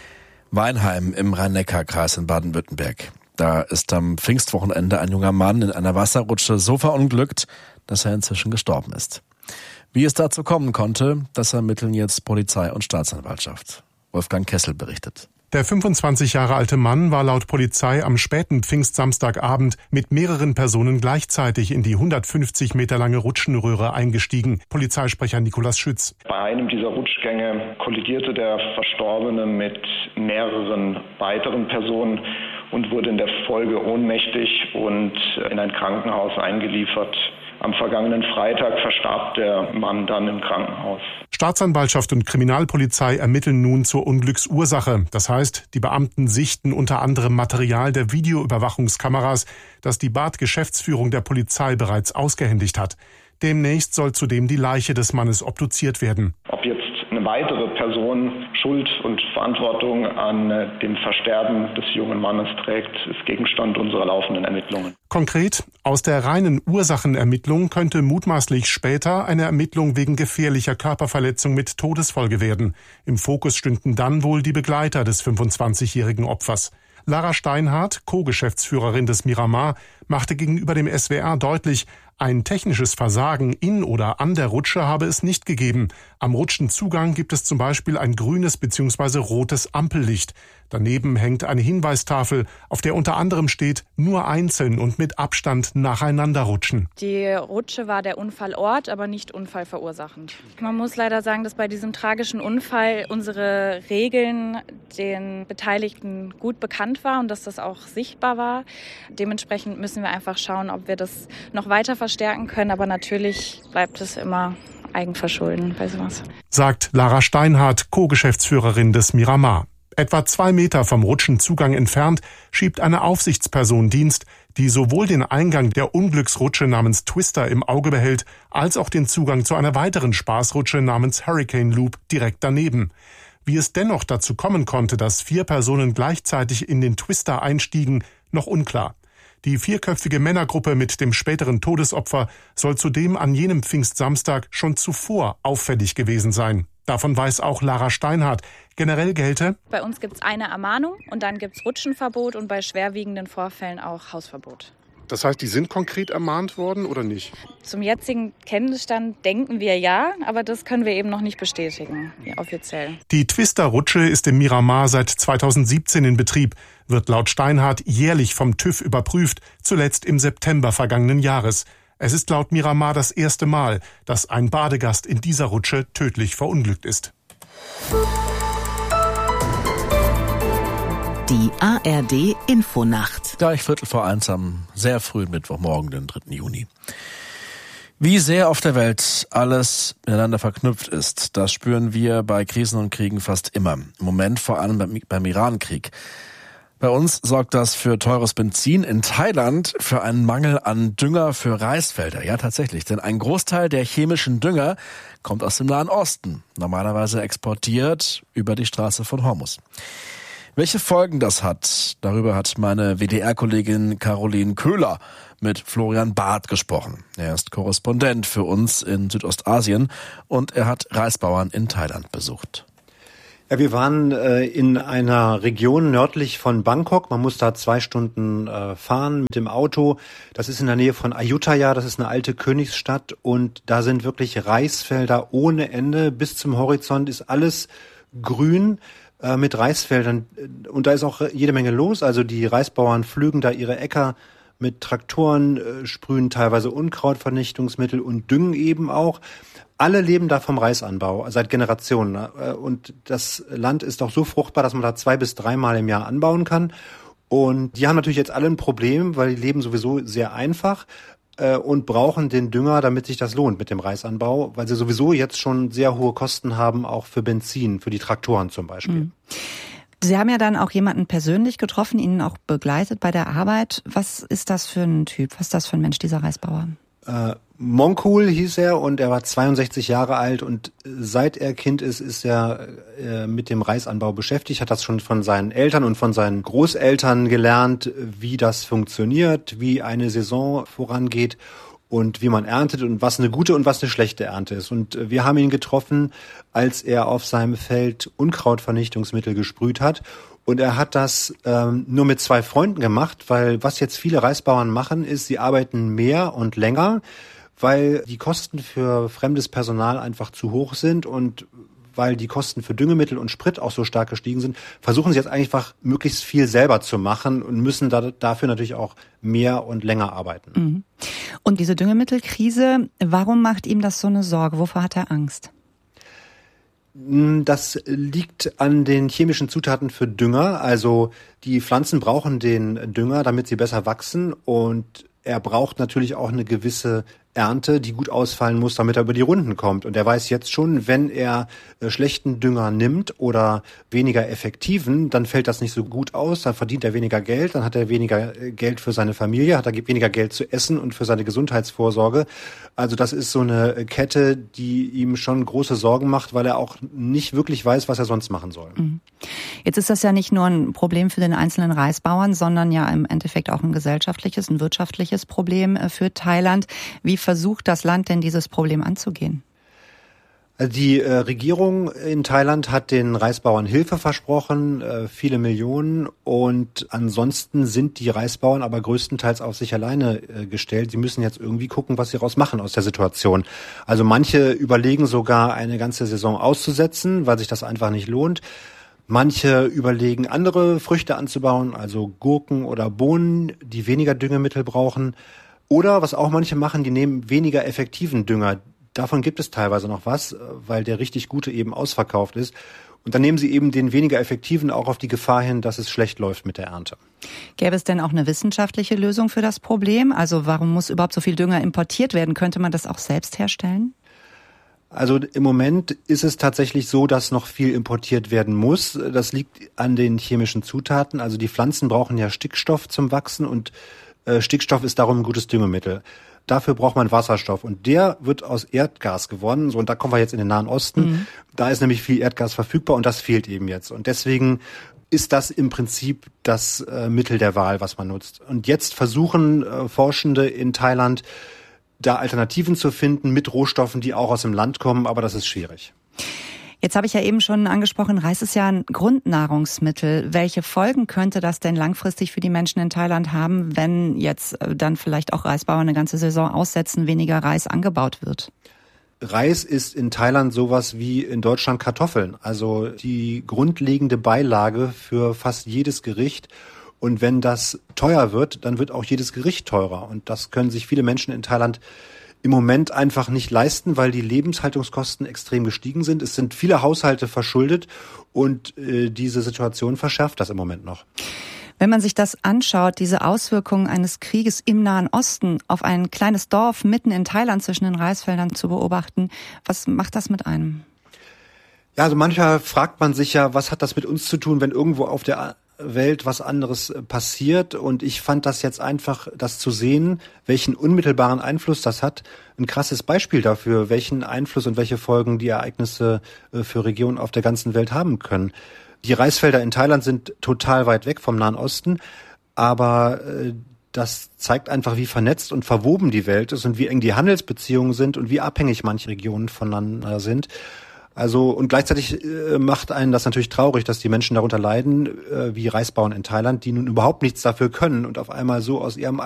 E: Weinheim im Rhein-Neckar-Kreis in Baden-Württemberg. Da ist am Pfingstwochenende ein junger Mann in einer Wasserrutsche so verunglückt, dass er inzwischen gestorben ist. Wie es dazu kommen konnte, das ermitteln jetzt Polizei und Staatsanwaltschaft. Wolfgang Kessel berichtet.
X: Der 25 Jahre alte Mann war laut Polizei am späten Pfingstsamstagabend mit mehreren Personen gleichzeitig in die 150 Meter lange Rutschenröhre eingestiegen. Polizeisprecher Nikolaus Schütz.
Y: Bei einem dieser Rutschgänge kollidierte der Verstorbene mit mehreren weiteren Personen und wurde in der Folge ohnmächtig und in ein Krankenhaus eingeliefert. Am vergangenen Freitag verstarb der Mann dann im Krankenhaus.
X: Staatsanwaltschaft und Kriminalpolizei ermitteln nun zur Unglücksursache. Das heißt, die Beamten sichten unter anderem Material der Videoüberwachungskameras, das die Bad-Geschäftsführung der Polizei bereits ausgehändigt hat. Demnächst soll zudem die Leiche des Mannes obduziert werden.
Y: Ob jetzt eine weitere Person Schuld und Verantwortung an dem Versterben des jungen Mannes trägt, ist Gegenstand unserer laufenden Ermittlungen.
X: Konkret, aus der reinen Ursachenermittlung könnte mutmaßlich später eine Ermittlung wegen gefährlicher Körperverletzung mit Todesfolge werden. Im Fokus stünden dann wohl die Begleiter des 25-jährigen Opfers. Lara Steinhardt, Co-Geschäftsführerin des Miramar, machte gegenüber dem SWR deutlich, ein technisches Versagen in oder an der Rutsche habe es nicht gegeben. Am Rutschenzugang gibt es zum Beispiel ein grünes bzw. rotes Ampellicht. Daneben hängt eine Hinweistafel, auf der unter anderem steht, nur einzeln und mit Abstand nacheinander rutschen.
Z: Die Rutsche war der Unfallort, aber nicht unfallverursachend. Man muss leider sagen, dass bei diesem tragischen Unfall unsere Regeln den Beteiligten gut bekannt waren und dass das auch sichtbar war. Dementsprechend müssen wir einfach schauen, ob wir das noch weiter verstärken können. Aber natürlich bleibt es immer Eigenverschulden bei sowas.
X: Sagt Lara Steinhardt, Co-Geschäftsführerin des Miramar. Etwa 2 Meter vom Rutschenzugang entfernt schiebt eine Aufsichtsperson Dienst, die sowohl den Eingang der Unglücksrutsche namens Twister im Auge behält, als auch den Zugang zu einer weiteren Spaßrutsche namens Hurricane Loop direkt daneben. Wie es dennoch dazu kommen konnte, dass 4 Personen gleichzeitig in den Twister einstiegen, noch unklar. Die 4-köpfige Männergruppe mit dem späteren Todesopfer soll zudem an jenem Pfingstsamstag schon zuvor auffällig gewesen sein. Davon weiß auch Lara Steinhardt. Generell gelte:
Z: Bei uns gibt es eine Ermahnung und dann gibt es Rutschenverbot und bei schwerwiegenden Vorfällen auch Hausverbot.
X: Das heißt, die sind konkret ermahnt worden oder nicht?
Z: Zum jetzigen Kenntnisstand denken wir ja, aber das können wir eben noch nicht bestätigen, offiziell.
X: Die Twister-Rutsche ist im Miramar seit 2017 in Betrieb, wird laut Steinhardt jährlich vom TÜV überprüft, zuletzt im September vergangenen Jahres. Es ist laut Miramar das erste Mal, dass ein Badegast in dieser Rutsche tödlich verunglückt ist.
A: Die ARD Infonacht.
E: Gleich 1:15 am sehr frühen Mittwochmorgen, den 3. Juni. Wie sehr auf der Welt alles miteinander verknüpft ist, das spüren wir bei Krisen und Kriegen fast immer. Im Moment vor allem beim Iran-Krieg. Bei uns sorgt das für teures Benzin, in Thailand für einen Mangel an Dünger für Reisfelder. Ja, tatsächlich, denn ein Großteil der chemischen Dünger kommt aus dem Nahen Osten, normalerweise exportiert über die Straße von Hormuz. Welche Folgen das hat, darüber hat meine WDR-Kollegin Caroline Köhler mit Florian Barth gesprochen. Er ist Korrespondent für uns in Südostasien und er hat Reisbauern in Thailand besucht.
J: Ja, wir waren in einer Region nördlich von Bangkok. Man muss da 2 Stunden fahren mit dem Auto. Das ist in der Nähe von Ayutthaya, das ist eine alte Königsstadt. Und da sind wirklich Reisfelder ohne Ende. Bis zum Horizont ist alles grün mit Reisfeldern. Und da ist auch jede Menge los. Also die Reisbauern pflügen da ihre Äcker mit Traktoren, sprühen teilweise Unkrautvernichtungsmittel und düngen eben auch. Alle leben da vom Reisanbau seit Generationen. Und das Land ist auch so fruchtbar, dass man da 2 bis 3 Mal im Jahr anbauen kann. Und die haben natürlich jetzt alle ein Problem, weil die leben sowieso sehr einfach und brauchen den Dünger, damit sich das lohnt mit dem Reisanbau, weil sie sowieso jetzt schon sehr hohe Kosten haben, auch für Benzin, für die Traktoren zum Beispiel.
K: Mhm. Sie haben ja dann auch jemanden persönlich getroffen, ihn auch begleitet bei der Arbeit. Was ist das für ein Typ? Was ist das für ein Mensch, dieser Reisbauer?
J: Monkul hieß er und er war 62 Jahre alt und seit er Kind ist er mit dem Reisanbau beschäftigt, hat das schon von seinen Eltern und von seinen Großeltern gelernt, wie das funktioniert, wie eine Saison vorangeht und wie man erntet und was eine gute und was eine schlechte Ernte ist. Und wir haben ihn getroffen, als er auf seinem Feld Unkrautvernichtungsmittel gesprüht hat. Und er hat das nur mit 2 Freunden gemacht, weil was jetzt viele Reisbauern machen, ist, sie arbeiten mehr und länger, weil die Kosten für fremdes Personal einfach zu hoch sind und weil die Kosten für Düngemittel und Sprit auch so stark gestiegen sind, versuchen sie jetzt einfach möglichst viel selber zu machen und müssen dafür natürlich auch mehr und länger arbeiten.
K: Mhm. Und diese Düngemittelkrise, warum macht ihm das so eine Sorge? Wovor hat er Angst?
J: Das liegt an den chemischen Zutaten für Dünger. Also die Pflanzen brauchen den Dünger, damit sie besser wachsen. Und er braucht natürlich auch eine gewisse Ernte, die gut ausfallen muss, damit er über die Runden kommt. Und er weiß jetzt schon, wenn er schlechten Dünger nimmt oder weniger effektiven, dann fällt das nicht so gut aus, dann verdient er weniger Geld, dann hat er weniger Geld für seine Familie, hat er weniger Geld zu essen und für seine Gesundheitsvorsorge. Also das ist so eine Kette, die ihm schon große Sorgen macht, weil er auch nicht wirklich weiß, was er sonst machen soll.
K: Jetzt ist das ja nicht nur ein Problem für den einzelnen Reisbauern, sondern ja im Endeffekt auch ein gesellschaftliches, ein wirtschaftliches Problem für Thailand. Wie versucht das Land denn, dieses Problem anzugehen?
J: Die Regierung in Thailand hat den Reisbauern Hilfe versprochen, viele Millionen. Und ansonsten sind die Reisbauern aber größtenteils auf sich alleine gestellt. Sie müssen jetzt irgendwie gucken, was sie raus machen aus der Situation. Also manche überlegen sogar, eine ganze Saison auszusetzen, weil sich das einfach nicht lohnt. Manche überlegen, andere Früchte anzubauen, also Gurken oder Bohnen, die weniger Düngemittel brauchen. Oder was auch manche machen, die nehmen weniger effektiven Dünger. Davon gibt es teilweise noch was, weil der richtig gute eben ausverkauft ist. Und dann nehmen sie eben den weniger effektiven auch auf die Gefahr hin, dass es schlecht läuft mit der Ernte.
K: Gäbe es denn auch eine wissenschaftliche Lösung für das Problem? Also warum muss überhaupt so viel Dünger importiert werden? Könnte man das auch selbst herstellen?
J: Also im Moment ist es tatsächlich so, dass noch viel importiert werden muss. Das liegt an den chemischen Zutaten. Also die Pflanzen brauchen ja Stickstoff zum Wachsen und Stickstoff ist darum ein gutes Düngemittel. Dafür braucht man Wasserstoff und der wird aus Erdgas gewonnen. So, und da kommen wir jetzt in den Nahen Osten. Da ist nämlich viel Erdgas verfügbar und das fehlt eben jetzt. Und deswegen ist das im Prinzip das Mittel der Wahl, was man nutzt. Und jetzt versuchen Forschende in Thailand, da Alternativen zu finden mit Rohstoffen, die auch aus dem Land kommen, aber das ist schwierig.
K: Jetzt habe ich ja eben schon angesprochen, Reis ist ja ein Grundnahrungsmittel. Welche Folgen könnte das denn langfristig für die Menschen in Thailand haben, wenn jetzt dann vielleicht auch Reisbauern eine ganze Saison aussetzen, weniger Reis angebaut wird?
J: Reis ist in Thailand sowas wie in Deutschland Kartoffeln, also die grundlegende Beilage für fast jedes Gericht. Und wenn das teuer wird, dann wird auch jedes Gericht teurer. Und das können sich viele Menschen in Thailand im Moment einfach nicht leisten, weil die Lebenshaltungskosten extrem gestiegen sind. Es sind viele Haushalte verschuldet und diese Situation verschärft das im Moment noch.
K: Wenn man sich das anschaut, diese Auswirkungen eines Krieges im Nahen Osten auf ein kleines Dorf mitten in Thailand zwischen den Reisfeldern zu beobachten, was macht das mit einem?
J: Ja, also manchmal fragt man sich ja, was hat das mit uns zu tun, wenn irgendwo auf der Welt was anderes passiert, und ich fand das jetzt einfach, das zu sehen, welchen unmittelbaren Einfluss das hat, ein krasses Beispiel dafür, welchen Einfluss und welche Folgen die Ereignisse für Regionen auf der ganzen Welt haben können. Die Reisfelder in Thailand sind total weit weg vom Nahen Osten, aber das zeigt einfach, wie vernetzt und verwoben die Welt ist und wie eng die Handelsbeziehungen sind und wie abhängig manche Regionen voneinander sind. Also, und gleichzeitig macht einen das natürlich traurig, dass die Menschen darunter leiden, wie Reisbauern in Thailand, die nun überhaupt nichts dafür können und auf einmal so aus ihrem